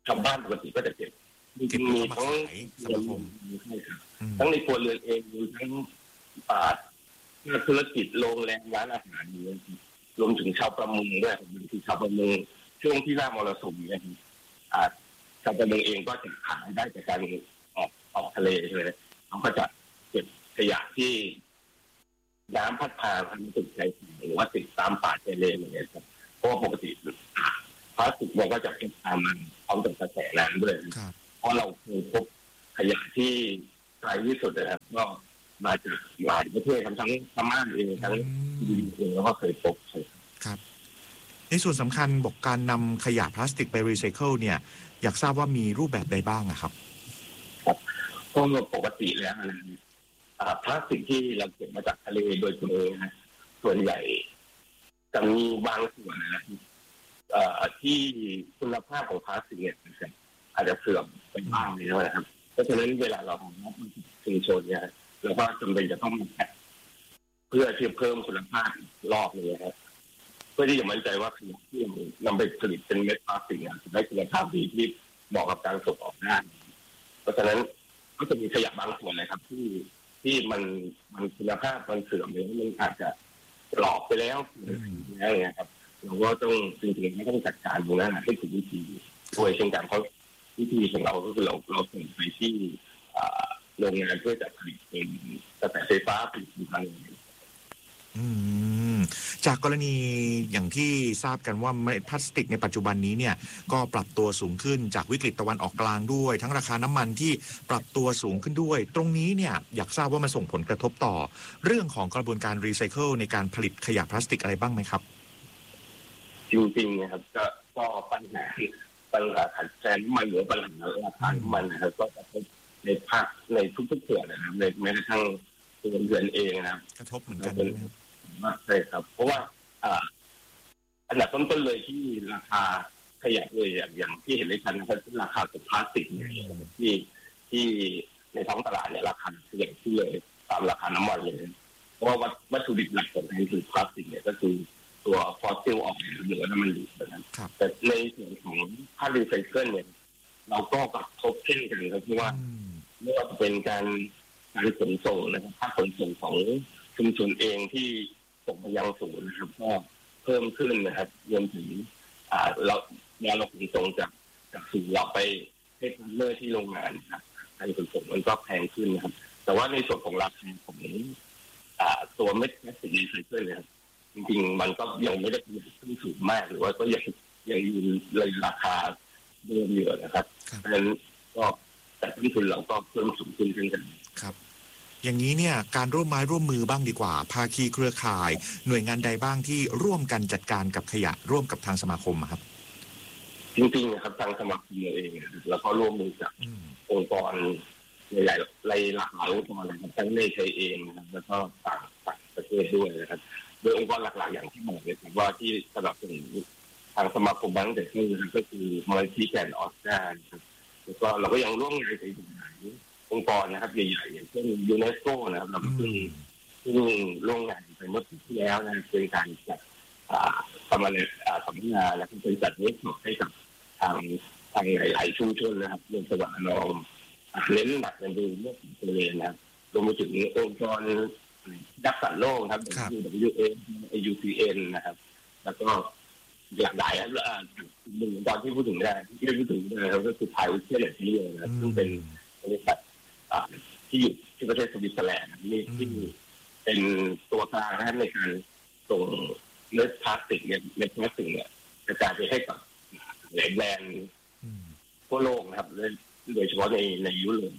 ชาวบ้านปกติก็จะเก็บมีเก็บมีแล้วก็ทั้งมาขายสมาคมใช่ครับอืมทั้งในครัวเรือนเองมีทั้งอ่าธุรกิจโรงแรมร้านอาหารนี้รวมถึงชาวประมงด้วยบางทีชาวประมงช่วงที่หน้ามรสุมเนี่ยอ่าชาวประมงเองก็จะขายได้จากการออกออกทะเลใช่ไหมเขาก็จะเก็บขยะที่น้ำพัดพาพันธุ์ติดใจหรือว่าติดตามป่าชายเลนอย่างเงี้ยครับเพราะว่าปกติพลาสติกมันก็จะเป็นตามมันพร้อมกับกระแสน้ำด้วยครับเพราะเราเคยพบขยะที่ไกลที่สุดนะครับก็มาจากหลายประเทศทั้งพม่าเองทั้งอืจีมนเองแล้วก็เคยพบใช่ครับ ในส่วนสำคัญบอกการนำขยะพลาสติกไปรีไซเคิลเนี่ยอยากทราบว่ามีรูปแบบใดบ้างอะครับก็ปกติแล้วนะอ่าพลาสติกที่เราเก็บมาจากทะเลโดยตัวเองนะส่วนใหญ่จะมีบางส่วนนะเอ่อที่คุณภาพของพลาสติกเนี่ยอาจจะเสื่อมไปบ้างเลยนะครับเพราะฉะนั้นเวลาเราทำมาชุมชนเนี่ยเราก็จำเป็นจะต้องแพ็คเพื่อที่จะเพิ่มคุณภาพรอบนึงนะครับเพื่อที่จะมั่นใจว่าขยะที่นำไปผลิตเป็นเม็ดพลาสติกจะได้คุณภาพดีที่เหมาะกับการส่งออกได้เพราะฉะนั้นก็จะมีขยะบางส่วนนะครับ ที่ที่มันมันคุณภาพมันเสื่อมเลยมันอาจจะหลอกไปแล้วอะไรเงี้ยครับเราก็ต้องจริงๆไม่ต้องจัดการตรงนั้นให้ถูกวิธีด้วยเช่นกันเพราะวิธีของเราก็คือเราเราส่งไปที่โรงงานเพื่อจะผลิตเป็นกระแสไฟฟ้าผลิตพลังงานอืมจากกรณีอย่างที่ทราบกันว่าพลาสติกในปัจจุบันนี้เนี่ยก็ปรับตัวสูงขึ้นจากวิกฤตตะวันออกกลางด้วย ทั้งราคาน้ำมันที่ปรับตัวสูงขึ้นด้วย ตรงนี้เนี่ยอยากทราบว่ามันส่งผลกระทบต่อ เรื่องของกระบวนการรีไซเคิลในการผลิตขยะพลาสติกอะไรบ้างไหมครับจริงๆนะครับก็ก็ปัญหาปัญหาขาดแคลนน้ำมันหรือปัญหาราคาน้ำมันนะครับก็กระทบในภาคในทุกๆส่วนนะครับในแม้กระทั่งตัวเรือนเองนะครับกระทบเหมือนกันใช่ครับเพราะว่าอ่าอันดับต้นๆเลยที่ราคาขยะเลยอย่างที่เห็นได้ชัดนะครับราคาของพลาสติกเนี่ยที่ที่ในท้องตลาดเนี่ยราคาเสี่ยงที่เลยตามราคาน้ำมันเลยเพราะว่าวัตถุดิบหลักของมันคือพลาสติกเนี่ยก็คือตัวฟอสซิลออกหรือน้ำมันดิบนะครับแต่ในส่วนของภาครีไซเคิลเนี่ยเราก็กระทบเช่นกันครับเพราะว่าไม่ว่าจะเป็นการการขนส่งนะครับภาคขนส่งของชุมชนเองที่ส่งไปยังศูนย์นะครับก็เพิ่มขึ้นนะครับรวมถึงอ่าเราเวลาเราขนส่งจากจากศูนย์เราไปให้พาร์ทเนอร์ที่โรงงานนะครับการขนส่งมันก็แพงขึ้นนะครับแต่ว่าในส่วนของราคาของอ่าตัวเม็ดพลาสติกรีไซเคิลเนี่ยจริงๆมันก็ยังไม่ได้ขึ้นสูงมากหรือว่าก็ยังยังอยู่ในราคาเดิมอยู่นะครับเพราะฉะนั้นก็แต่ต้นทุนเราก็เพิ่มสูงขึ้นเช่นกันครับอย่างนี้เนี่ยการร่วมไม้ร่วมมือบ้างดีกว่าภาคีเครือข่ายหน่วยงานใดบ้างที่ร่วมกันจัดการกับขยะร่วมกับทางสมาคมครับจริงๆนะครับทางสมาคมเองแล้วก็ร่วมมือกับองค์กรหลายๆหลายหลากหลายองค์กรนะครับทั้งในไทยเองนะครับแล้วก็ต่างต่างประเทศด้วยนะครับโดยองค์กรหลักๆอย่างที่บอกเลยครับว่าที่สนับสนุนทางสมาคมบ้างแต่ที่นะครับก็คือมูลนิธิแกนออสการ์ครับแล้วก็เราก็ยังร่วมงานกับหลายองค์กรนะครับใหญ่ๆอย่างเช่นยูเนสโกนะครับเราเพิ่งเพิ่งร่วมงานไปเมื่อปีที่แล้วนะเป็นการจัดสัมมนาสัมมนาและเป็นจัดเวิร์กช็อปให้กับทางทางหลายๆชุมชนนะครับเรื่องสวัสดิ์นอมเน้นหนักในเรื่องตัวเลนนะครับรวมไปถึงองค์กรดักสันโลกครับ ดับเบิลยู เอ เอ็น ยู ซี เอ็น นะครับแล้วก็หลากหลายแล้วหนึ่งตอนที่พูดถึงได้ที่ได้พูดถึงนะครับก็คือไทยเชื่อเหลือที่เลยนะครับซึ่งเป็นบริษัทที่อยู่ที่ประเทศสวิตเซอร์แลนด์นี่ที่เป็นตัวกลางนะครับในการส่งเม็ดพลาสติกเนี่ยเม็ดพลาสติกเนี่ยกระจายไปให้กับหลายแบรนด์ทั่วโลกนะครับโดยเฉพาะในในยุโรป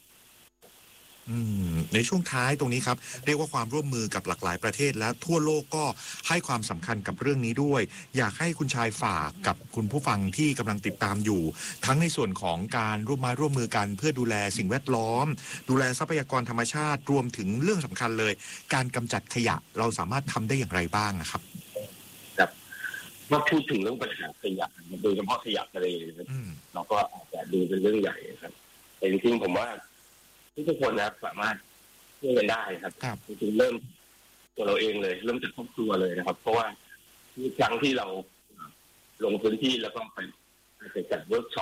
ในช่วงท้ายตรงนี้ครับเรียกว่าความร่วมมือกับหลากหลายประเทศและทั่วโลกก็ให้ความสำคัญกับเรื่องนี้ด้วยอยากให้คุณชายฝากกับคุณผู้ฟังที่กำลังติดตามอยู่ทั้งในส่วนของการร่วมมือร่วมมือกันเพื่อดูแลสิ่งแวดล้อมดูแลทรัพยากรธรรมชาติรวมถึงเรื่องสำคัญเลยการกำจัดขยะเราสามารถทำได้อย่างไรบ้างนะครับครับเมื่อพูดถึงเรื่องปัญหาขยะโดยเฉพาะขยะทะเลเราก็อาจจะดูเป็นเรื่องใหญ่ครับแต่จริงๆผมว่าทุกคนนะครับสามารถช่วยกันได้ครับจริงๆเริ่มตัวเราเองเลยเริ่มจากครอบครัวเลยนะครับเพราะว่าทุกครั้งที่เราลงพื้นที่แล้วก็ไปไปจัดเวิร์กช็อปใน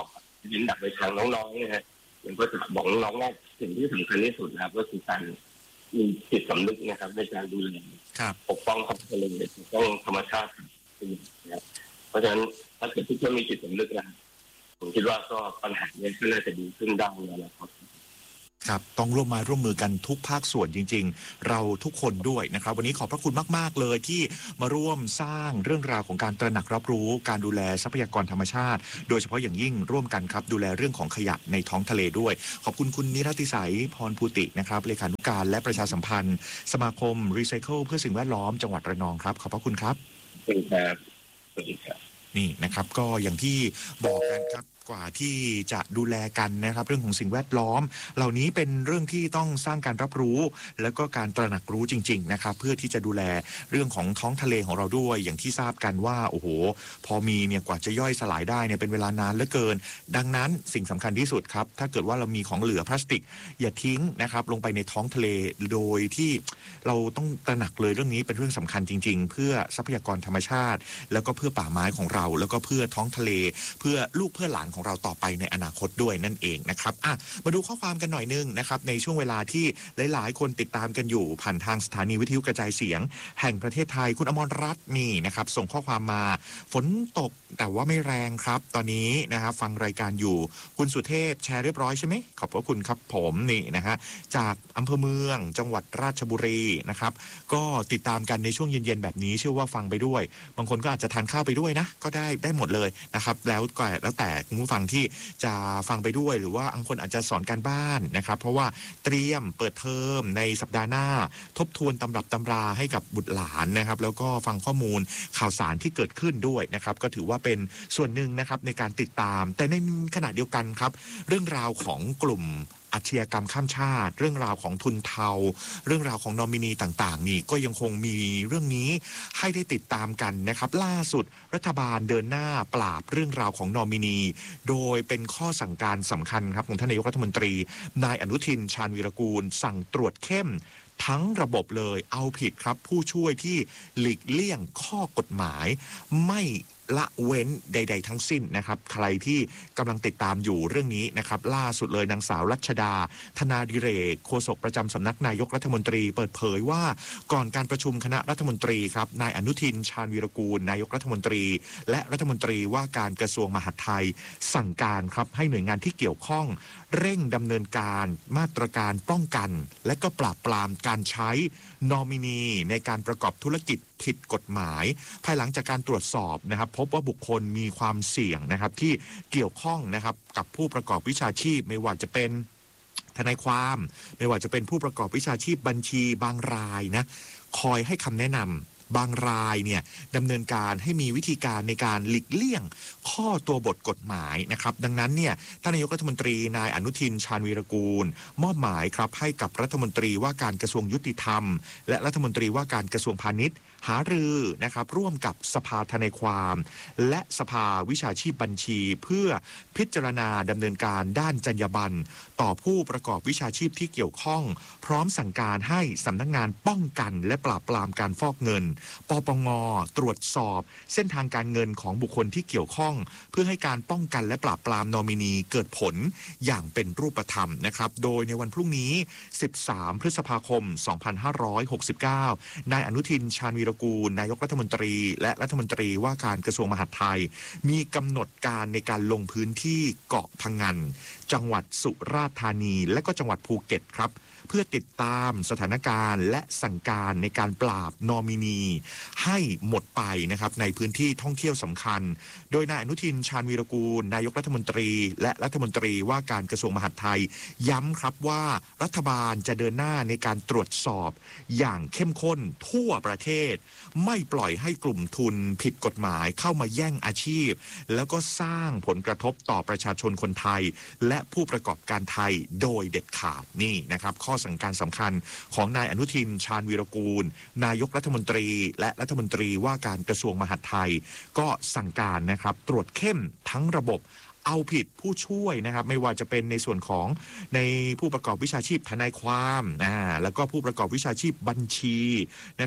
เน้นหนักไปทางน้องๆนะฮะผมก็จะบอกน้องๆว่าสิ่งที่สำคัญที่สุดนะครับก็คือการมีจิตสำนึกนะครับในการดูแลปกป้องท้องทะเลปกป้องธรรมชาตินะครับเพราะฉะนั้นถ้าเกิดทุกคนมีจิตสำนึกนะผมคิดว่าก็ปัญหานี้ก็น่าจะดีขึ้นได้นะครับครับต้องร่วมมาร่วมมือกันทุกภาคส่วนจริงๆเราทุกคนด้วยนะครับวันนี้ขอบพระคุณมากๆเลยที่มาร่วมสร้างเรื่องราวของการตระหนักรับรู้การดูแลทรัพยากรธรรมชาติโดยเฉพาะอย่างยิ่งร่วมกันครับดูแลเรื่องของขยะในท้องทะเลด้วยขอบคุณคุณนิรติสัยพรภูตินะครับเลขานุการและประชาสัมพันธ์สมาคมรีไซเคิลเพื่อสิ่งแวดล้อมจังหวัดระนองครับขอบพระคุณครับสวัสดีครับสวัสดีครับนี่นะครับก็อย่างที่บอกกันครับกว่าที่จะดูแลกันนะครับเรื่องของสิ่งแวดล้อมเหล่านี้เป็นเรื่องที่ต้องสร้างการรับรู้แล้วก็การตระหนักรู้จริงๆนะครับเพื่อที่จะดูแลเรื่องของท้องทะเลของเราด้วยอย่างที่ทราบกันว่าโอ้โหพอมีเนี่ยกว่าจะย่อยสลายได้เนี่ยเป็นเวลานานเหลือเกินดังนั้นสิ่งสำคัญที่สุดครับถ้าเกิดว่าเรามีของเหลือพลาสติกอย่าทิ้งนะครับลงไปในท้องทะเลโดยที่เราต้องตระหนักเลยเรื่องนี้เป็นเรื่องสำคัญจริงๆเพื่อทรัพยากรธรรมชาติแล้วก็เพื่อป่าไม้ของเราแล้วก็เพื่อท้องทะเลเพื่อลูกเพื่อหลานของเราต่อไปในอนาคตด้วยนั่นเองนะครับอ่ะมาดูข้อความกันหน่อยนึงนะครับในช่วงเวลาที่หลายๆคนติดตามกันอยู่ผ่านทางสถานีวิทยุกระจายเสียงแห่งประเทศไทยคุณอมรรัตน์นี่นะครับส่งข้อความมาฝนตกแต่ว่าไม่แรงครับตอนนี้นะครับฟังรายการอยู่คุณสุเทพแชร์เรียบร้อยใช่ไหมขอบพระคุณครับผมนี่นะฮะจากอำเภอเมืองจังหวัดราชบุรีนะครับก็ติดตามกันในช่วงเย็นๆแบบนี้เชื่อว่าฟังไปด้วยบางคนก็อาจจะทานข้าวไปด้วยนะก็ได้ได้หมดเลยนะครับแล้วก็แล้วแต่คุณผู้ฟังที่จะฟังไปด้วยหรือว่าบางคนอาจจะสอนการบ้านนะครับเพราะว่าเตรียมเปิดเทอมในสัปดาห์หน้าทบทวนตำรับตำราให้กับบุตรหลานนะครับแล้วก็ฟังข้อมูลข่าวสารที่เกิดขึ้นด้วยนะครับก็ถือว่าเป็นส่วนหนึ่งนะครับในการติดตามแต่ในขณะเดียวกันครับเรื่องราวของกลุ่มอาชญากรรมข้ามชาติเรื่องราวของทุนเทาเรื่องราวของนอมินีต่างๆนี่ก็ยังคงมีเรื่องนี้ให้ได้ติดตามกันนะครับล่าสุดรัฐบาลเดินหน้าปราบเรื่องราวของนอมินีโดยเป็นข้อสั่งการสำคัญครับของท่านนายกรัฐมนตรีนายอนุทินชาญวีรกูลสั่งตรวจเข้มทั้งระบบเลยเอาผิดครับผู้ช่วยที่หลีกเลี่ยงข้อกฎหมายไม่ละเว้นใดๆทั้งสิ้นนะครับใครที่กำลังติดตามอยู่เรื่องนี้นะครับล่าสุดเลยนางสาวรัชดาธนาดิเรกโฆษกประจำสำนักนายกรัฐมนตรีเปิดเผยว่าก่อนการประชุมคณะรัฐมนตรีครับนายอนุทินชาญวีรกูลนายกรัฐมนตรีและรัฐมนตรีว่าการกระทรวงมหาดไทยสั่งการครับให้หน่วยงานที่เกี่ยวข้องเร่งดำเนินการมาตรการป้องกันและก็ปราบปรามการใช้นอมินีในการประกอบธุรกิจผิดกฎหมายภายหลังจากการตรวจสอบนะครับพบว่าบุคคลมีความเสี่ยงนะครับที่เกี่ยวข้องนะครับกับผู้ประกอบวิชาชีพไม่ว่าจะเป็นทนายความไม่ว่าจะเป็นผู้ประกอบวิชาชีพบัญชีบางรายนะคอยให้คำแนะนำบางรายเนี่ยดำเนินการให้มีวิธีการในการหลีกเลี่ยงข้อตัวบทกฎหมายนะครับดังนั้นเนี่ยท่านนายกรัฐมนตรีนายอนุทินชาญวีรกูลมอบหมายครับให้กับรัฐมนตรีว่าการกระทรวงยุติธรรมและรัฐมนตรีว่าการกระทรวงพาณิชย์หารือนะครับร่วมกับสภาทนายความและสภาวิชาชีพบัญชีเพื่อพิจารณาดำเนินการด้านจรรยาบรรณต่อผู้ประกอบวิชาชีพที่เกี่ยวข้องพร้อมสั่งการให้สำนักงานป้องกันและปราบปรามการฟอกเงินปปง.ตรวจสอบเส้นทางการเงินของบุคคลที่เกี่ยวข้องเพื่อให้การป้องกันและปราบปรามนอมินีเกิดผลอย่างเป็นรูปธรรมนะครับโดยในวันพรุ่งนี้สิบสามพฤษภาคมสองพันห้าร้อยหกสิบเก้านายอนุทินชาญวีรกูลนายกรัฐมนตรีและรัฐมนตรีว่าการกระทรวงมหาดไทยมีกำหนดการในการลงพื้นที่เกาะพะงันจังหวัดสุราษฎร์ธานีและก็จังหวัดภูเก็ตครับเพื่อติดตามสถานการณ์และสั่งการในการปราบนอมินีให้หมดไปนะครับในพื้นที่ท่องเที่ยวสำคัญโดยนายอนุทินชาญวีรกูลนายกรัฐมนตรีและรัฐมนตรีว่าการกระทรวงมหาดไทยย้ำครับว่ารัฐบาลจะเดินหน้าในการตรวจสอบอย่างเข้มข้นทั่วประเทศไม่ปล่อยให้กลุ่มทุนผิดกฎหมายเข้ามาแย่งอาชีพแล้วก็สร้างผลกระทบต่อประชาชนคนไทยและผู้ประกอบการไทยโดยเด็ดขาดนี่นะครับข้อสั่งการสำคัญของนายอนุทินชาญวีรกูลนายกรัฐมนตรีและรัฐมนตรีว่าการกระทรวงมหาดไทยก็สั่งการนะครับตรวจเข้มทั้งระบบเอาผิดผู้ช่วยนะครับไม่ว่าจะเป็นในส่วนของในผู้ประกอบวิชาชีพทนายความอ่าแล้วก็ผู้ประกอบวิชาชีพบัญชีนะครับ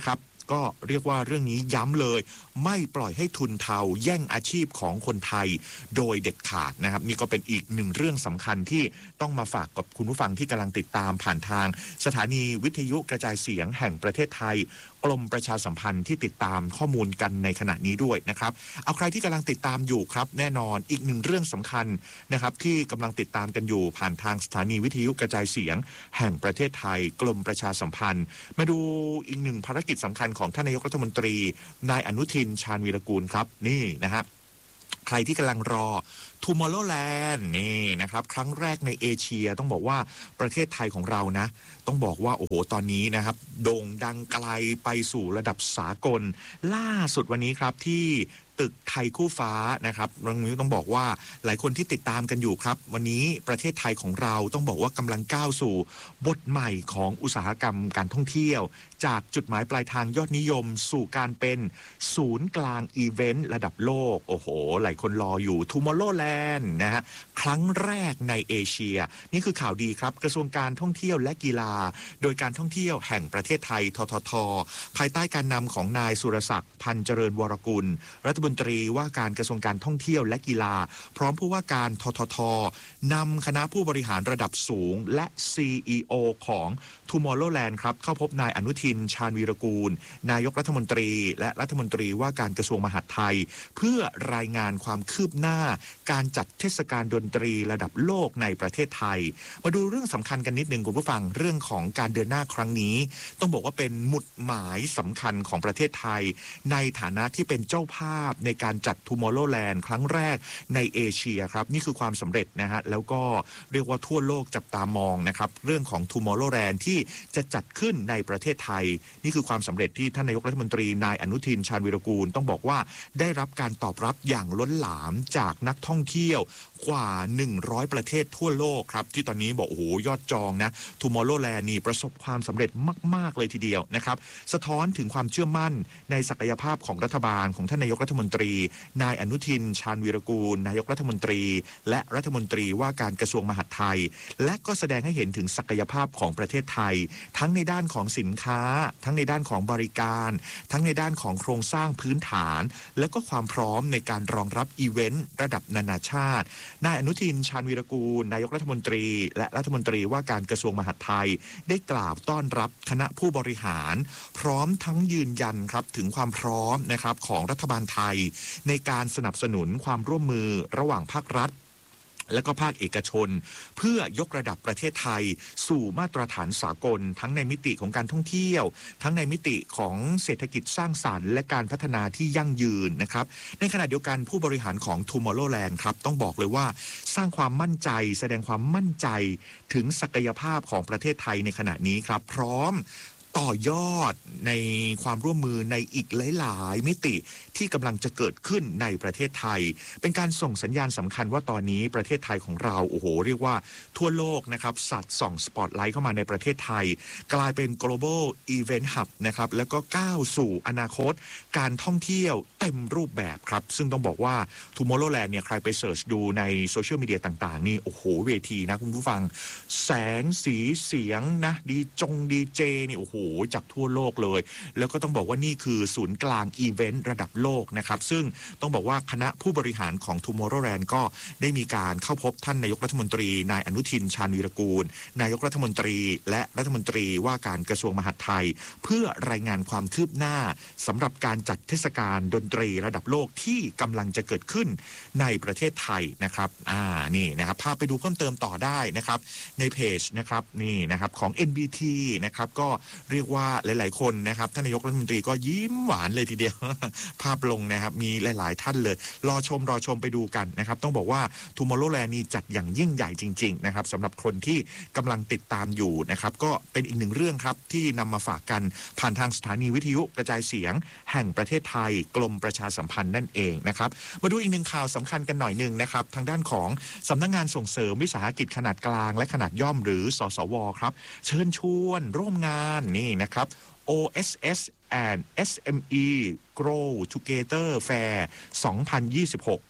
ก็เรียกว่าเรื่องนี้ย้ำเลยไม่ปล่อยให้ทุนเทาแย่งอาชีพของคนไทยโดยเด็ดขาดนะครับนี่ก็เป็นอีกหนึ่งเรื่องสำคัญที่ต้องมาฝากกับคุณผู้ฟังที่กำลังติดตามผ่านทางสถานีวิทยุกระจายเสียงแห่งประเทศไทยกรมประชาสัมพันธ์ที่ติดตามข้อมูลกันในขณะนี้ด้วยนะครับเอาใครที่กำลังติดตามอยู่ครับแน่นอนอีกหนึ่งเรื่องสำคัญนะครับที่กำลังติดตามกันอยู่ผ่านทางสถานีวิทยุกระจายเสียงแห่งประเทศไทยกรมประชาสัมพันธ์มาดูอีกหนึ่งภารกิจสำคัญของท่านนายกรัฐมนตรีนายอนุทินชาญวีรกูลครับนี่นะฮะใครที่กำลังรอ Tomorrowland นี่นะครับครั้งแรกในเอเชียต้องบอกว่าประเทศไทยของเรานะต้องบอกว่าโอ้โหตอนนี้นะครับโด่งดังไกลไปสู่ระดับสากลล่าสุดวันนี้ครับที่ตึกไทยคู่ฟ้านะครับเรื่องนี้ต้องบอกว่าหลายคนที่ติดตามกันอยู่ครับวันนี้ประเทศไทยของเราต้องบอกว่ากำลังก้าวสู่บทใหม่ของอุตสาหกรรมการท่องเที่ยวจากจุดหมายปลายทางยอดนิยมสู่การเป็นศูนย์กลางอีเวนต์ระดับโลกโอ้โหหลายคนรออยู่ Tomorrowland นะฮะครั้งแรกในเอเชียนี่คือข่าวดีครับกระทรวงการท่องเที่ยวและกีฬาโดยการท่องเที่ยวแห่งประเทศไทยทททภายใต้การนำของนายสุรศักดิ์พันเจริญวรกุลรัฐมนตรีว่าการกระทรวงการท่องเที่ยวและกีฬาพร้อมผู้ว่าการทททนำคณะผู้บริหารระดับสูงและ ซี อี โอ ของ Tomorrowland ครับเข้าพบนายอนุทินชาญวีรกูลนายกรัฐมนตรีและรัฐมนตรีว่าการกระทรวงมหาดไทยเพื่อรายงานความคืบหน้าการจัดเทศกาลดนตรีระดับโลกในประเทศไทยมาดูเรื่องสำคัญกันนิดนึงคุณผู้ฟังเรื่องของการเดินหน้าครั้งนี้ต้องบอกว่าเป็นหมุดหมายสำคัญของประเทศไทยในฐานะที่เป็นเจ้าภาพในการจัด Tomorrowland ครั้งแรกในเอเชียครับนี่คือความสำเร็จนะฮะแล้วก็เรียกว่าทั่วโลกจับตามองนะครับเรื่องของ Tomorrowland ที่จะจัดขึ้นในประเทศไทยนี่คือความสำเร็จที่ท่านนายกรัฐมนตรีนายอนุทินชาญวีรกูลต้องบอกว่าได้รับการตอบรับอย่างล้นหลามจากนักท่องเที่ยวกว่าหนึ่งร้อยประเทศทั่วโลกครับที่ตอนนี้บอกโอ้โหยอดจองนะ Tomorrowland นี่ประสบความสำเร็จมากๆเลยทีเดียวนะครับสะท้อนถึงความเชื่อมั่นในศักยภาพของรัฐบาลของท่านนายกรัฐมนตรีนายอนุทินชาญวีรกูลนายกรัฐมนตรีและรัฐมนตรีว่าการกระทรวงมหาดไทยและก็แสดงให้เห็นถึงศักยภาพของประเทศไทยทั้งในด้านของสินค้าทั้งในด้านของบริการทั้งในด้านของโครงสร้างพื้นฐานและก็ความพร้อมในการรองรับอีเวนต์ระดับนานาชาตินายอนุทินชาญวีรกูลนายกรัฐมนตรีและรัฐมนตรีว่าการกระทรวงมหาดไทยได้กล่าวต้อนรับคณะผู้บริหารพร้อมทั้งยืนยันครับถึงความพร้อมนะครับของรัฐบาลไทยในการสนับสนุนความร่วมมือระหว่างภาครัฐและก็ภาคเอกชนเพื่อยกระดับประเทศไทยสู่มาตรฐานสากลทั้งในมิติของการท่องเที่ยวทั้งในมิติของเศรษฐกิจสร้างสรรค์และการพัฒนาที่ยั่งยืนนะครับในขณะเดียวกันผู้บริหารของ Tomorrowland ครับต้องบอกเลยว่าสร้างความมั่นใจแสดงความมั่นใจถึงศักยภาพของประเทศไทยในขณะนี้ครับพร้อมต่อยอดในความร่วมมือในอีกหลายๆมิติที่กำลังจะเกิดขึ้นในประเทศไทยเป็นการส่งสัญญาณสำคัญว่าตอนนี้ประเทศไทยของเราโอ้โหเรียกว่าทั่วโลกนะครับสัตว์ส่องสปอตไลท์เข้ามาในประเทศไทยกลายเป็น global event hub นะครับแล้วก็ก้าวสู่อนาคตการท่องเที่ยวเต็มรูปแบบครับซึ่งต้องบอกว่า Tomorrowland เนี่ยใครไปเสิร์ชดูในโซเชียลมีเดียต่างๆนี่โอ้โหเวทีนะคุณผู้ฟังแสงสีเสียงนะดีจงดีเจนี่โอ้โหจากทั่วโลกเลยแล้วก็ต้องบอกว่านี่คือศูนย์กลางอีเวนต์ระดับโลกนะครับซึ่งต้องบอกว่าคณะผู้บริหารของ Tomorrowland ก็ได้มีการเข้าพบท่านนายกรัฐมนตรีนายอนุทินชาญวีรกูลนายกรัฐมนตรีและรัฐมนตรีว่าการกระทรวงมหาดไทยเพื่อรายงานความคืบหน้าสำหรับการจัดเทศกาลดนตรีระดับโลกที่กำลังจะเกิดขึ้นในประเทศไทยนะครับอ่านี่นะครับพาไปดูเพิ่มเติมต่อได้นะครับในเพจนะครับนี่นะครับของ เอ็น บี ที นะครับก็เรียกว่าหลายๆคนนะครับท่านนายกรัฐมนตรีก็ยิ้มหวานเลยทีเดียว ภาพลงนะครับมีหลายๆท่านเลยรอชมรอชมไปดูกันนะครับต้องบอกว่า Tomorrowland นี่จัดอย่างยิ่งใหญ่จริงๆนะครับสำหรับคนที่กำลังติดตามอยู่นะครับก็เป็นอีกหนึ่งเรื่องครับที่นำมาฝากกันผ่านทางสถานีวิทยุกระจายเสียงแห่งประเทศไทยกรมประชาสัมพันธ์นั่นเองนะครับมาดูอีกหนึ่งข่าวสำคัญกันหน่อยนึงนะครับทางด้านของสำนักงานส่งเสริมวิสาหกิจขนาดกลางและขนาดย่อมหรือสสวครับเชิญชวนร่วมงานนี่นะครับ โอ เอส เอส and เอส เอ็ม อี Grow Together Fair สองพันยี่สิบหก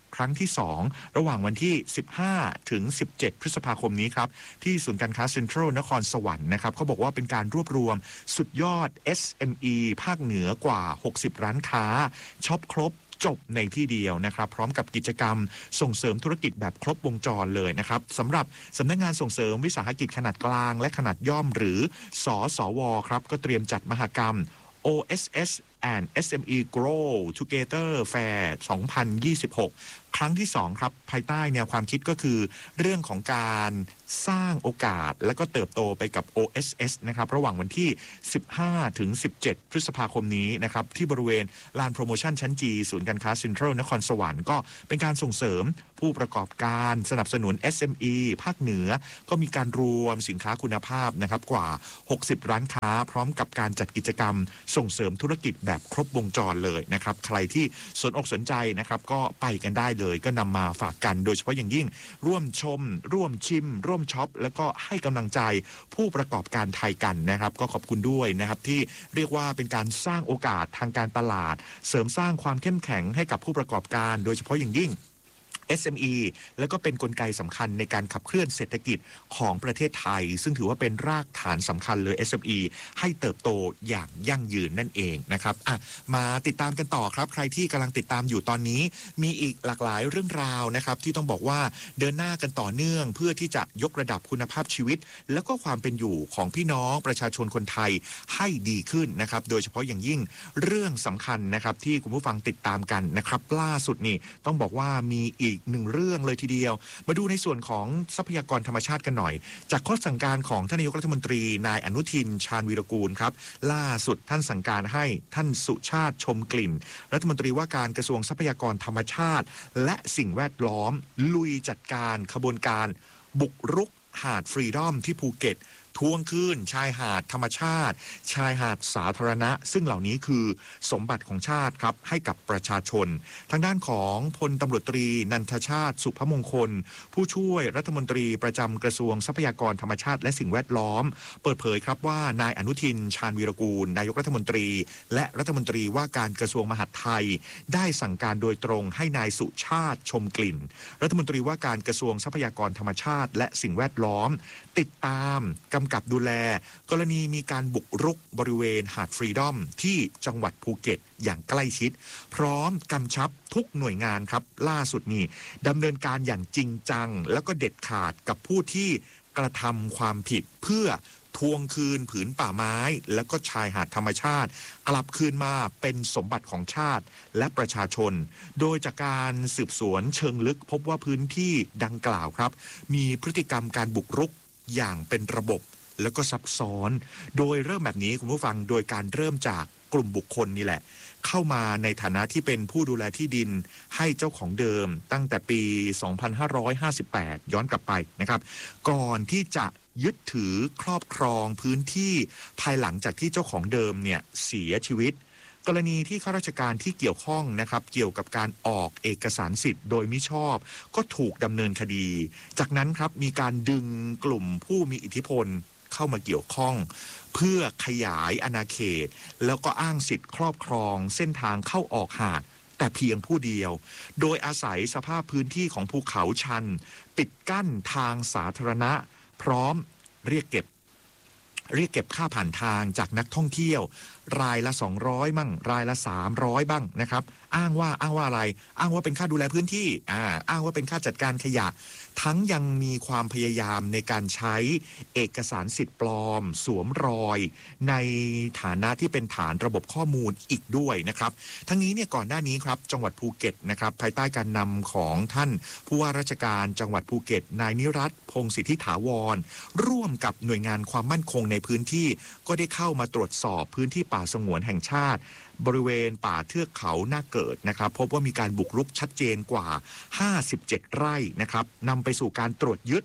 ครั้งที่สองระหว่างวันที่สิบห้าถึงสิบเจ็ดพฤษภาคมนี้ครับที่ศูนย์การค้าเซ็นทรัลนครสวรรค์นะครับเขาบอกว่าเป็นการรวบรวมสุดยอด เอส เอ็ม อี ภาคเหนือกว่าหกสิบร้านค้าช็อปครบจบในที่เดียวนะครับพร้อมกับกิจกรรมส่งเสริมธุรกิจแบบครบวงจรเลยนะครับสำหรับสำนักงานส่งเสริมวิสาหกิจขนาดกลางและขนาดย่อมหรือสสวครับก็เตรียมจัดมหกรรม โอ เอส เอส and เอส เอ็ม อี Grow Together Fair สองพันยี่สิบหกครั้งที่สองครับภายใต้แนวความคิดก็คือเรื่องของการสร้างโอกาสและก็เติบโตไปกับ โอ เอส เอส นะครับระหว่างวันที่สิบห้าถึงสิบเจ็ดพฤษภาคมนี้นะครับที่บริเวณลานโปรโมชั่นชั้นจีศูนย์การค้าเซ็นทรัลนครสวรรค์ก็เป็นการส่งเสริมผู้ประกอบการสนับสนุน เอส เอ็ม อี ภาคเหนือก็มีการรวมสินค้าคุณภาพนะครับกว่าหกสิบร้านค้าพร้อมกับการจัดกิจกรรมส่งเสริมธุรกิจแบบครบวงจรเลยนะครับใครที่สนอกสนใจนะครับก็ไปกันได้เลยก็นำมาฝากกันโดยเฉพาะอย่างยิ่งร่วมชมร่วมชิมร่วมช็อปแล้วก็ให้กำลังใจผู้ประกอบการไทยกันนะครับก็ขอบคุณด้วยนะครับที่เรียกว่าเป็นการสร้างโอกาสทางการตลาดเสริมสร้างความเข้มแข็งให้กับผู้ประกอบการโดยเฉพาะอย่างยิ่ง เอส เอ็ม อี แล้วก็เป็นกลไกสำคัญในการขับเคลื่อนเศรษฐกิจของประเทศไทยซึ่งถือว่าเป็นรากฐานสำคัญเลย เอส เอ็ม อี ให้เติบโตอย่างยั่งยืนนั่นเองนะครับอ่ะมาติดตามกันต่อครับใครที่กำลังติดตามอยู่ตอนนี้มีอีกหลากหลายเรื่องราวนะครับที่ต้องบอกว่าเดินหน้ากันต่อเนื่องเพื่อที่จะยกระดับคุณภาพชีวิตแล้วก็ความเป็นอยู่ของพี่น้องประชาชนคนไทยให้ดีขึ้นนะครับโดยเฉพาะอย่างยิ่งเรื่องสำคัญนะครับที่คุณผู้ฟังติดตามกันนะครับล่าสุดนี่ต้องบอกว่ามีอีกหนึ่งเรื่องเลยทีเดียวมาดูในส่วนของทรัพยากรธรรมชาติกันหน่อยจากข้อสั่งการของท่านนายกรัฐมนตรีนายอนุทินชาญวีรกูลครับล่าสุดท่านสั่งการให้ท่านสุชาติชมกลิ่นรัฐมนตรีว่าการกระทรวงทรัพยากรธรรมชาติและสิ่งแวดล้อมลุยจัดการขบวนการบุกรุกหาดฟรีดอมที่ภูเก็ตทวงคืนชายหาดธรรมชาติชายหาดสาธารณะซึ่งเหล่านี้คือสมบัติของชาติครับให้กับประชาชนทางด้านของพลตำรวจตรีนันทชาติสุภมงคลผู้ช่วยรัฐมนตรีประจำกระทรวงทรัพยากรธรรมชาติและสิ่งแวดล้อมเปิดเผยครับว่านายอนุทินชาญวีรกูลนายกรัฐมนตรีและรัฐมนตรีว่าการกระทรวงมหาดไทยได้สั่งการโดยตรงให้นายสุชาติชมกลิ่นรัฐมนตรีว่าการกระทรวงทรัพยากรธรรมชาติและสิ่งแวดล้อมติดตามกำกับดูแลกรณีมีการบุกรุกบริเวณหาดฟรีดอมที่จังหวัดภูเก็ตอย่างใกล้ชิดพร้อมกำชับทุกหน่วยงานครับล่าสุดนี้ดำเนินการอย่างจริงจังแล้วก็เด็ดขาดกับผู้ที่กระทำความผิดเพื่อทวงคืนผืนป่าไม้และก็ชายหาดธรรมชาติกลับคืนมาเป็นสมบัติของชาติและประชาชนโดยจากการสืบสวนเชิงลึกพบว่าพื้นที่ดังกล่าวครับมีพฤติกรรมการบุกรุกอย่างเป็นระบบแล้วก็ซับซ้อนโดยเริ่มแบบนี้คุณผู้ฟังโดยการเริ่มจากกลุ่มบุคคลนี่แหละเข้ามาในฐานะที่เป็นผู้ดูแลที่ดินให้เจ้าของเดิมตั้งแต่ปี สองพันห้าร้อยห้าสิบแปด ย้อนกลับไปนะครับก่อนที่จะยึดถือครอบครองพื้นที่ภายหลังจากที่เจ้าของเดิมเนี่ยเสียชีวิตกรณีที่ข้าราชการที่เกี่ยวข้องนะครับเกี่ยวกับการออกเอกสารสิทธิ์โดยมิชอบก็ถูกดำเนินคดีจากนั้นครับมีการดึงกลุ่มผู้มีอิทธิพลเข้ามาเกี่ยวข้องเพื่อขยายอาณาเขตแล้วก็อ้างสิทธิ์ครอบครองเส้นทางเข้าออกหาดแต่เพียงผู้เดียวโดยอาศัยสภาพพื้นที่ของภูเขาชันปิดกั้นทางสาธารณะพร้อมเรียกเก็บเรียกเก็บค่าผ่านทางจากนักท่องเที่ยวรายละสองร้อยบ้างรายละสามร้อยบ้างนะครับอ้างว่าอ้างว่าอะไรอ้างว่าเป็นค่าดูแลพื้นที่อ่าอ้างว่าเป็นค่าจัดการขยะทั้งยังมีความพยายามในการใช้เอกสารสิทธิ์ปลอมสวมรอยในฐานะที่เป็นฐานระบบข้อมูลอีกด้วยนะครับทั้งนี้เนี่ยก่อนหน้านี้ครับจังหวัดภูเก็ตนะครับภายใต้การนำของท่านผู้ว่าราชการจังหวัดภูเก็ตนายนิรัตน์พงศ์สิทธิถาวรร่วมกับหน่วยงานความมั่นคงในพื้นที่ก็ได้เข้ามาตรวจสอบพื้นที่ป่าสงวนแห่งชาติบริเวณป่าเทือกเขาหน้าเกิดนะครับพบว่ามีการบุกรุกชัดเจนกว่าห้าสิบเจ็ดไร่นะครับนำไปสู่การตรวจยึด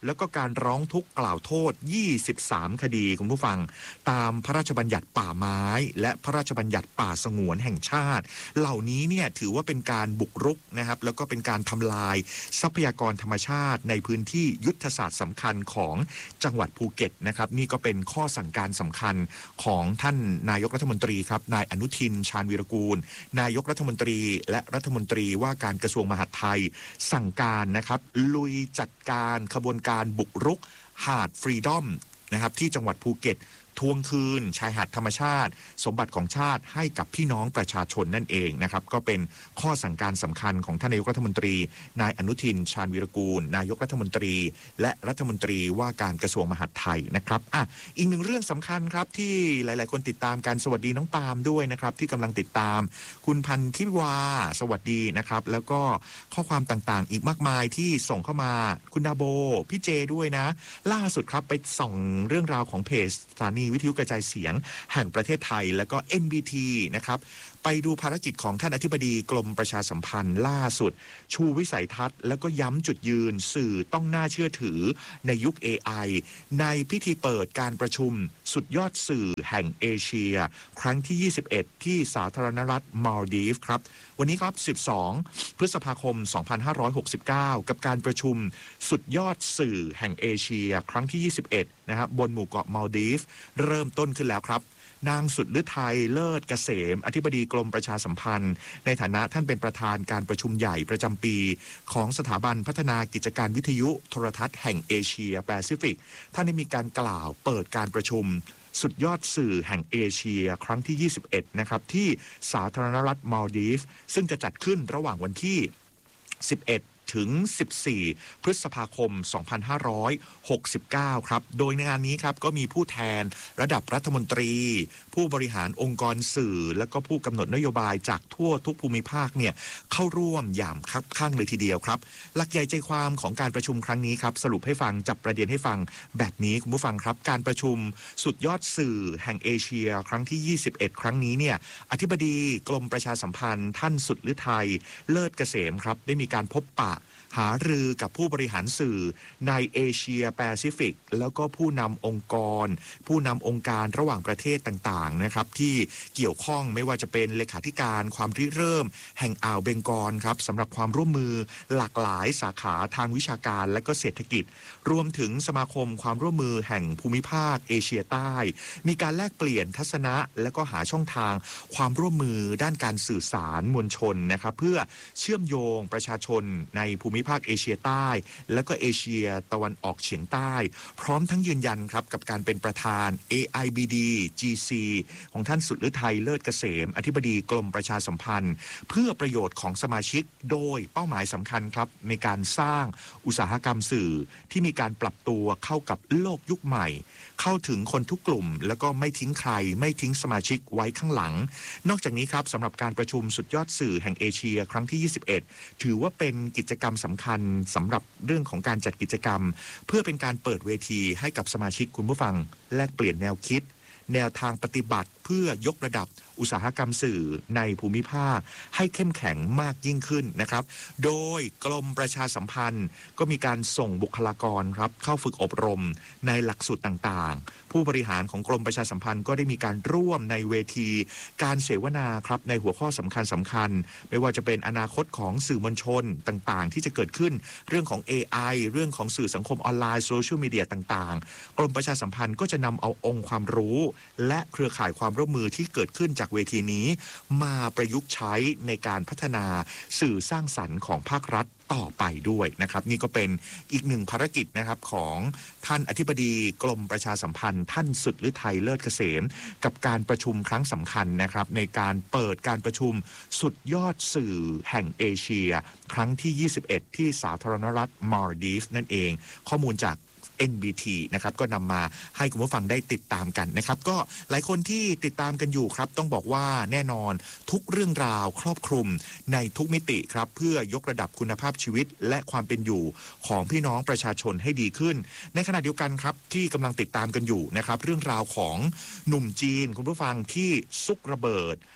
แล้วก็การร้องทุกข์กล่าวโทษยี่สิบสามคดีคุณผู้ฟังตามพระราชบัญญัติป่าไม้และพระราชบัญญัติป่าสงวนแห่งชาติเหล่านี้เนี่ยถือว่าเป็นการบุกรุกนะครับแล้วก็เป็นการทำลายทรัพยากรธรรมชาติในพื้นที่ยุทธศาสตร์สำคัญของจังหวัดภูเก็ตนะครับนี่ก็เป็นข้อสั่งการสำคัญของท่านนายกรัฐมนตรีครับนายอนุทินชาญวีรกูลนายกรัฐมนตรีและรัฐมนตรีว่าการกระทรวงมหาดไทยสั่งการนะครับลุยจัดการขบวนการบุกรุกหาดฟรีดอมนะครับที่จังหวัดภูเก็ตทวงคืนชายหาดธรรมชาติสมบัติของชาติให้กับพี่น้องประชาชนนั่นเองนะครับก็เป็นข้อสั่งการสำคัญของท่านนายกรัฐมนตรีนายอนุทินชาญวีรกูลนายกรัฐมนตรีและรัฐมนตรีว่าการกระทรวงมหาดไทยนะครับอ่ะอีกหนึ่งเรื่องสำคัญครับที่หลายๆคนติดตามกันสวัสดีน้องปาล์มด้วยนะครับที่กำลังติดตามคุณพันธิวาสวัสดีนะครับแล้วก็ข้อความต่างๆอีกมากมายที่ส่งเข้ามาคุณดาโบพี่เจด้วยนะล่าสุดครับไปส่องเรื่องราวของเพจสถานีวิทยุกระจายเสียงแห่งประเทศไทยแล้วก็ เอ็น บี ที นะครับไปดูภารกิจของท่านอธิบดีกรมประชาสัมพันธ์ล่าสุดชูวิสัยทัศน์แล้วก็ย้ำจุดยืนสื่อต้องน่าเชื่อถือในยุค เอ ไอ ในพิธีเปิดการประชุมสุดยอดสื่อแห่งเอเชียครั้งที่ยี่สิบเอ็ดที่สาธารณรัฐมัลดีฟครับวันนี้ครับสิบสองพฤษภาคมสองพันห้าร้อยหกสิบเก้ากับการประชุมสุดยอดสื่อแห่งเอเชียครั้งที่ยี่สิบเอ็ดนะครับบนหมู่เกาะมัลดีฟเริ่มต้นขึ้นแล้วครับนางสุดฤทัยเลิศเกษมอธิบดีกรมประชาสัมพันธ์ในฐานะท่านเป็นประธานการประชุมใหญ่ประจำปีของสถาบันพัฒนากิจการวิทยุโทรทัศน์แห่งเอเชียแปซิฟิกท่านได้มีการกล่าวเปิดการประชุมสุดยอดสื่อแห่งเอเชียครั้งที่ยี่สิบเอ็ดนะครับที่สาธารณรัฐมัลดีฟซึ่งจะจัดขึ้นระหว่างวันที่สิบเอ็ดถึงสิบสี่พฤษภาคมสองพันห้าร้อยหกสิบเก้าครับโดยในงานนี้ครับก็มีผู้แทนระดับรัฐมนตรีผู้บริหารองค์กรสื่อและก็ผู้กำหนดนโยบายจากทั่วทุกภูมิภาคเนี่ยเข้าร่วมอย่างคับข้างเลยทีเดียวครับหลักใหญ่ใจความของการประชุมครั้งนี้ครับสรุปให้ฟังจับประเด็นให้ฟังแบบนี้คุณผู้ฟังครับการประชุมสุดยอดสื่อแห่งเอเชียครั้งที่ยี่สิบเอ็ดครั้งนี้เนี่ยอธิบดีกรมประชาสัมพันธ์ท่านสุดฤทัยเลิศเกษมครับได้มีการพบปะหารือกับผู้บริหารสื่อในเอเชียแปซิฟิกแล้วก็ผู้นำองค์กรผู้นำองค์การระหว่างประเทศต่างๆนะครับที่เกี่ยวข้องไม่ว่าจะเป็นเลขาธิการความริเริ่มแห่งอ่าวเบงกอลครับสำหรับความร่วมมือหลากหลายสาขาทางวิชาการและก็เศรษฐกิจรวมถึงสมาคมความร่วมมือแห่งภูมิภาคเอเชียใต้มีการแลกเปลี่ยนทัศนะและก็หาช่องทางความร่วมมือด้านการสื่อสารมวลชนนะครับเพื่อเชื่อมโยงประชาชนในภูมิภาคเอเชียใต้และก็เอเชียตะวันออกเฉียงใต้พร้อมทั้งยืนยันครับกับการเป็นประธาน เอ ไอ บี ดี จี ซี ของท่านสุดฤทัยเลิศเกษมอธิบดีกรมประชาสัมพันธ์เพื่อประโยชน์ของสมาชิกโดยเป้าหมายสำคัญครับในการสร้างอุตสาหกรรมสื่อที่มีการปรับตัวเข้ากับโลกยุคใหม่เข้าถึงคนทุกกลุ่มแล้วก็ไม่ทิ้งใครไม่ทิ้งสมาชิกไว้ข้างหลังนอกจากนี้ครับสำหรับการประชุมสุดยอดสื่อแห่งเอเชียครั้งที่ยี่สิบเอ็ดถือว่าเป็นกิจกรรมสำคัญสำหรับเรื่องของการจัดกิจกรรมเพื่อเป็นการเปิดเวทีให้กับสมาชิกคุณผู้ฟังแลกเปลี่ยนแนวคิดแนวทางปฏิบัติเพื่อยกระดับอุตสาหกรรมสื่อในภูมิภาคให้เข้มแข็งมากยิ่งขึ้นนะครับโดยกรมประชาสัมพันธ์ก็มีการส่งบุคลากรครับเข้าฝึกอบรมในหลักสูตรต่างๆผู้บริหารของกรมประชาสัมพันธ์ก็ได้มีการร่วมในเวทีการเสวนาครับในหัวข้อสำคัญสำคัญไม่ว่าจะเป็นอนาคตของสื่อมวลชนต่างๆที่จะเกิดขึ้นเรื่องของ เอ ไอ เรื่องของสื่อสังคมออนไลน์โซเชียลมีเดียต่างๆกรมประชาสัมพันธ์ก็จะนำเอาองค์ความรู้และเครือข่ายความร่วมมือที่เกิดขึ้นจากเวทีนี้มาประยุกต์ใช้ในการพัฒนาสื่อสร้างสรรค์ของภาครัฐต่อไปด้วยนะครับนี่ก็เป็นอีกหนึ่งภารกิจนะครับของท่านอธิบดีกรมประชาสัมพันธ์ท่านสุดฤทัยเลิศเกษมกับการประชุมครั้งสำคัญนะครับในการเปิดการประชุมสุดยอดสื่อแห่งเอเชียครั้งที่ยี่สิบเอ็ดที่สาธารณรัฐมัลดีฟนั่นเองข้อมูลจากเอ็น บี ที นะครับก็นำมาให้คุณผู้ฟังได้ติดตามกันนะครับก็หลายคนที่ติดตามกันอยู่ครับต้องบอกว่าแน่นอนทุกเรื่องราวครอบคลุมในทุกมิติครับเพื่อยกระดับคุณภาพชีวิตและความเป็นอยู่ของพี่น้องประชาชนให้ดีขึ้นในขณะเดียวกันครับที่กำลังติดตามกันอยู่นะครับเรื่องราวของหนุ่มจีนคุณผู้ฟังที่ซุกระเบิด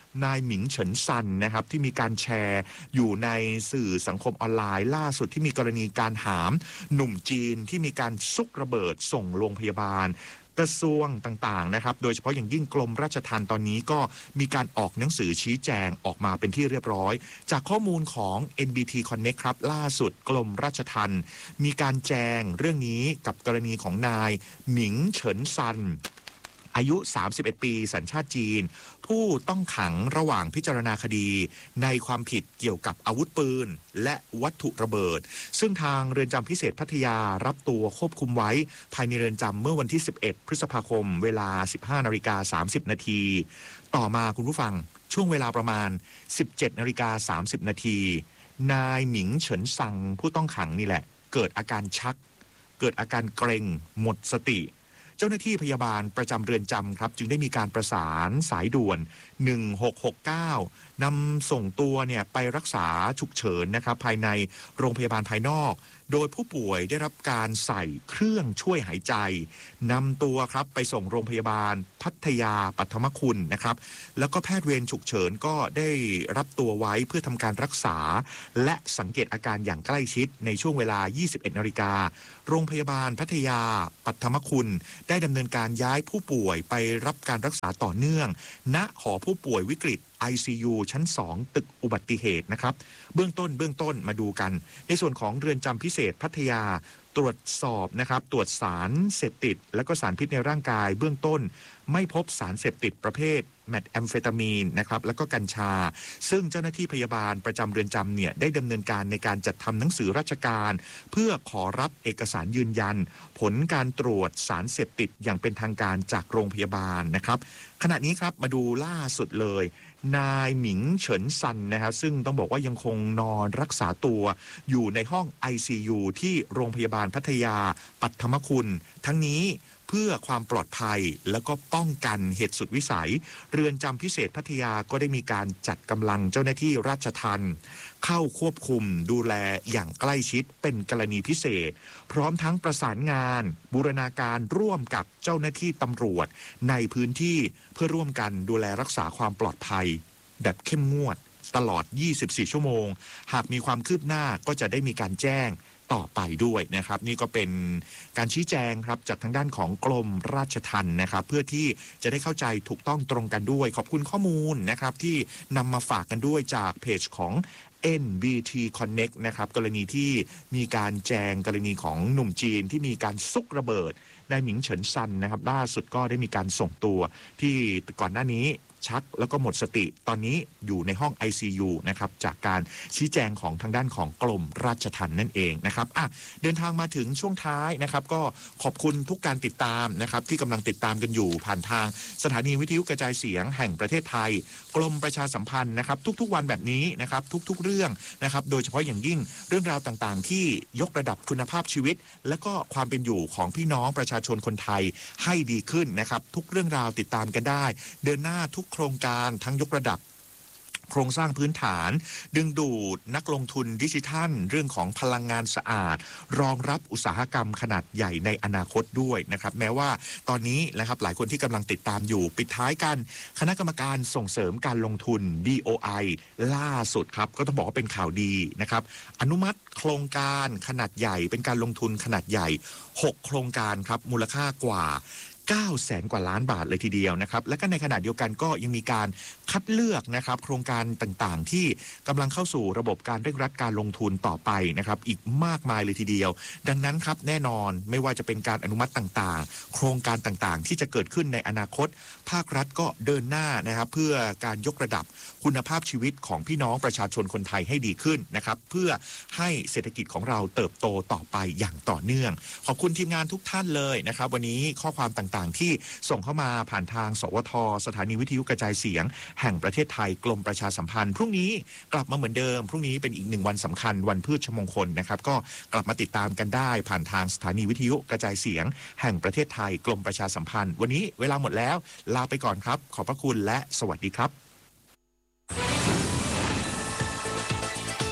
นายหมิงเฉินซันนะครับที่มีการแชร์อยู่ในสื่อสังคมออนไลน์ล่าสุดที่มีกรณีการหามหนุ่มจีนที่มีการซุกระเบิดส่งโรงพยาบาลกระทรวงต่างๆนะครับโดยเฉพาะอย่างยิ่งกรมราชทัณฑ์ตอนนี้ก็มีการออกหนังสือชี้แจงออกมาเป็นที่เรียบร้อยจากข้อมูลของ เอ็น บี ที Connect ครับล่าสุดกรมราชทัณฑ์มีการแจงเรื่องนี้กับกรณีของนายหมิงเฉินซันอายุสามสิบเอ็ดปีสัญชาติจีนผู้ต้องขังระหว่างพิจารณาคดีในความผิดเกี่ยวกับอาวุธปืนและวัตถุระเบิดซึ่งทางเรือนจำพิเศษพัทยารับตัวควบคุมไว้ภายในเรือนจำเมื่อวันที่สิบเอ็ดพฤษภาคมเวลา สิบห้านาฬิกาสามสิบนาทีต่อมาคุณผู้ฟังช่วงเวลาประมาณ สิบเจ็ดนาฬิกาสามสิบนาทีนายหมิงเฉินซังผู้ต้องขังนี่แหละเกิดอาการชักเกิดอาการเกร็งหมดสติเจ้าหน้าที่พยาบาลประจำเรือนจำครับจึงได้มีการประสานสายด่วนหนึ่งหกหกเก้านำส่งตัวเนี่ยไปรักษาฉุกเฉินนะครับภายในโรงพยาบาลภายนอกโดยผู้ป่วยได้รับการใส่เครื่องช่วยหายใจนำตัวครับไปส่งโรงพยาบาลพัทยาปัทมคุณนะครับแล้วก็แพทย์เวรฉุกเฉินก็ได้รับตัวไว้เพื่อทำการรักษาและสังเกตอาการอย่างใกล้ชิดในช่วงเวลา ยี่สิบเอ็ดนาฬิกาโรงพยาบาลพัทยาปัทมคุณได้ดำเนินการย้ายผู้ป่วยไปรับการรักษาต่อเนื่องณหอผู้ป่วยวิกฤต ไอ ซี ยู ชั้นสองตึกอุบัติเหตุนะครับเบื้องต้นเบื้องต้นมาดูกันในส่วนของเรือนจำพิเศษพัทยาตรวจสอบนะครับตรวจสารเสพติดและก็สารพิษในร่างกายเบื้องต้นไม่พบสารเสพติดประเภทแมทแอมเฟตามีนนะครับแล้วก็กัญชาซึ่งเจ้าหน้าที่พยาบาลประจำเรือนจำเนี่ยได้ดำเนินการในการจัดทำหนังสือราชการเพื่อขอรับเอกสารยืนยันผลการตรวจสารเสพติดอย่างเป็นทางการจากโรงพยาบาลนะครับขณะนี้ครับมาดูล่าสุดเลยนายหมิงเฉินซันนะครับซึ่งต้องบอกว่ายังคงนอนรักษาตัวอยู่ในห้อง ไอ ซี ยู ที่โรงพยาบาลพัทยาปัทมคุณทั้งนี้เพื่อความปลอดภัยแล้วก็ป้องกันเหตุสุดวิสัยเรือนจำพิเศษพัทยาก็ได้มีการจัดกำลังเจ้าหน้าที่ราชทัณฑ์เข้าควบคุมดูแลอย่างใกล้ชิดเป็นกรณีพิเศษพร้อมทั้งประสานงานบูรณาการร่วมกับเจ้าหน้าที่ตำรวจในพื้นที่เพื่อร่วมกันดูแลรักษาความปลอดภัยแบบเข้มงวดตลอดยี่สิบสี่ชั่วโมงหากมีความคืบหน้าก็จะได้มีการแจ้งต่อไปด้วยนะครับนี่ก็เป็นการชี้แจงครับจากทางด้านของกรมราชทัณฑ์นะครับเพื่อที่จะได้เข้าใจถูกต้องตรงกันด้วยขอบคุณข้อมูลนะครับที่นำมาฝากกันด้วยจากเพจของ เอ็น บี ที Connect นะครับกรณีที่มีการแจงกรณีของหนุ่มจีนที่มีการซุกระเบิดนายหมิงเฉินซันนะครับล่าสุดก็ได้มีการส่งตัวที่ก่อนหน้านี้ชักแล้วก็หมดสติตอนนี้อยู่ในห้อง ไอ ซี ยู นะครับจากการชี้แจงของทางด้านของกรมราชทัณฑ์นั่นเองนะครับอ่ะเดินทางมาถึงช่วงท้ายนะครับก็ขอบคุณทุกการติดตามนะครับที่กำลังติดตามกันอยู่ผ่านทางสถานีวิทยุกระจายเสียงแห่งประเทศไทยกรมประชาสัมพันธ์นะครับทุกๆวันแบบนี้นะครับทุกๆเรื่องนะครับโดยเฉพาะอย่างยิ่งเรื่องราวต่างๆที่ยกระดับคุณภาพชีวิตและก็ความเป็นอยู่ของพี่น้องประชาชนคนไทยให้ดีขึ้นนะครับทุกเรื่องราวติดตามกันได้เดินหน้าทุกโครงการทั้งยกระดับโครงสร้างพื้นฐานดึงดูดนักลงทุนดิจิทัลเรื่องของพลังงานสะอาดรองรับอุตสาหกรรมขนาดใหญ่ในอนาคตด้วยนะครับแม้ว่าตอนนี้นะครับหลายคนที่กำลังติดตามอยู่ปิดท้ายกันคณะกรรมการส่งเสริมการลงทุน บี โอ ไอ ล่าสุดครับก็ต้องบอกว่าเป็นข่าวดีนะครับอนุมัติโครงการขนาดใหญ่เป็นการลงทุนขนาดใหญ่หกโครงการครับมูลค่ากว่าเก้าแสนกว่าล้านบาทเลยทีเดียวนะครับและก็ในขณะเดียวกันก็ยังมีการคัดเลือกนะครับโครงการต่างๆที่กำลังเข้าสู่ระบบการเร่งรัดการลงทุนต่อไปนะครับอีกมากมายเลยทีเดียวดังนั้นครับแน่นอนไม่ว่าจะเป็นการอนุมัติต่างๆโครงการต่างๆที่จะเกิดขึ้นในอนาคตภาครัฐก็เดินหน้านะครับเพื่อการยกระดับคุณภาพชีวิตของพี่น้องประชาชนคนไทยให้ดีขึ้นนะครับเพื่อให้เศรษฐกิจของเราเติบโตต่อไปอย่างต่อเนื่องขอบคุณทีมงานทุกท่านเลยนะครับวันนี้ข้อความต่างๆที่ส่งเข้ามาผ่านทางสวทสถานีวิทยุกระจายเสียงแห่งประเทศไทยกรมประชาสัมพันธ์พรุ่งนี้กลับมาเหมือนเดิมพรุ่งนี้เป็นอีกหนึ่งวันสำคัญวันพืชมงคลนะครับก็กลับมาติดตามกันได้ผ่านทางสถานีวิทยุกระจายเสียงแห่งประเทศไทยกรมประชาสัมพันธ์วันนี้เวลาหมดแล้วลาไปก่อนครับขอบพระคุณและสวัสดีครับพบกับ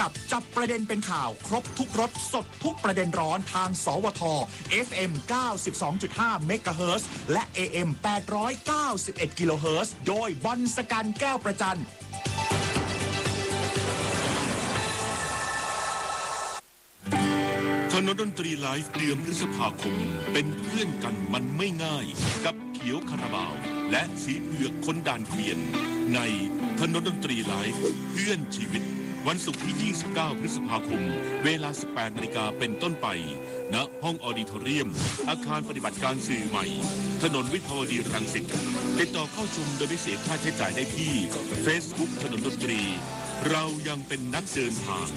กับจับประเด็นเป็นข่าวครบทุกรสสดทุกประเด็นร้อนทางสวท เอฟ เอ็ม เก้าสิบสองจุดห้า เมกะเฮิรตซ์และ เอ เอ็ม แปดร้อยเก้าสิบเอ็ด กิโลเฮิรตซ์โดยบอลสกันแก้วประจันถนนดนตรีไลฟ์เดือนพฤษภาคมเป็นเพื่อนกันมันไม่ง่ายกับเขียวคาราบาวและสีเผือกคนด่านเกวียนในถนนดนตรีไลฟ์เพื่อนชีวิตวันศุกร์ที่ยี่สิบเก้าพฤษภาคมเวลา สิบแปดนาฬิกาเป็นต้นไปณห้องออดิทอเรียมอาคารปฏิบัติการสื่อใหม่ถนนวิภาวดีรังสิตติดต่อเข้าชมโดยไม่เสียค่าใช้จ่ายได้ที่ Facebook ถนนดนตรีเรายังเป็นนักเดินทาง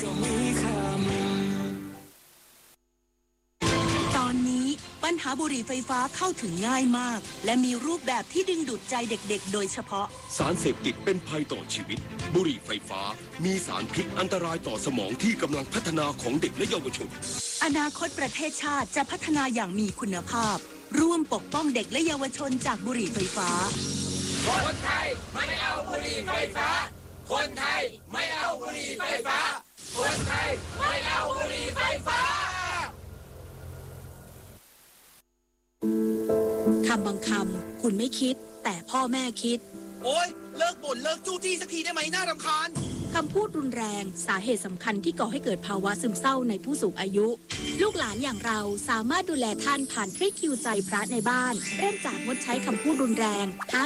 ตอนนี้ปัญหาบุหรี่ไฟฟ้าเข้าถึงง่ายมากและมีรูปแบบที่ดึงดูดใจเด็กๆโดยเฉพาะสารเสพติดเป็นภัยต่อชีวิตบุหรี่ไฟฟ้ามีสารพิษอันตรายต่อสมองที่กำลังพัฒนาของเด็กและเยาวชนอนาคตประเทศชาติจะพัฒนาอย่างมีคุณภาพร่วมปกป้องเด็กและเยาวชนจากบุหรี่ไฟฟ้าคนไทยไม่เอาบุหรี่ไฟฟ้าคนไทยไม่เอาบุหรี่ไฟฟ้าคนไทยไม่เอาบุหรี่ไฟฟ้าคำบางคำคุณไม่คิดแต่พ่อแม่คิดโอ๊ยเลิกบ่นเลิกจู้จี้สักทีได้ไหมน่ารำคาญคำพูดรุนแรงสาเหตุสำคัญที่ก่อให้เกิดภาวะซึมเศร้าในผู้สูงอายุลูกหลานอย่างเราสามารถดูแลท่านผ่านทริคคิวใจพระในบ้านเริ่มจากงดใช้คำพูดรุนแรง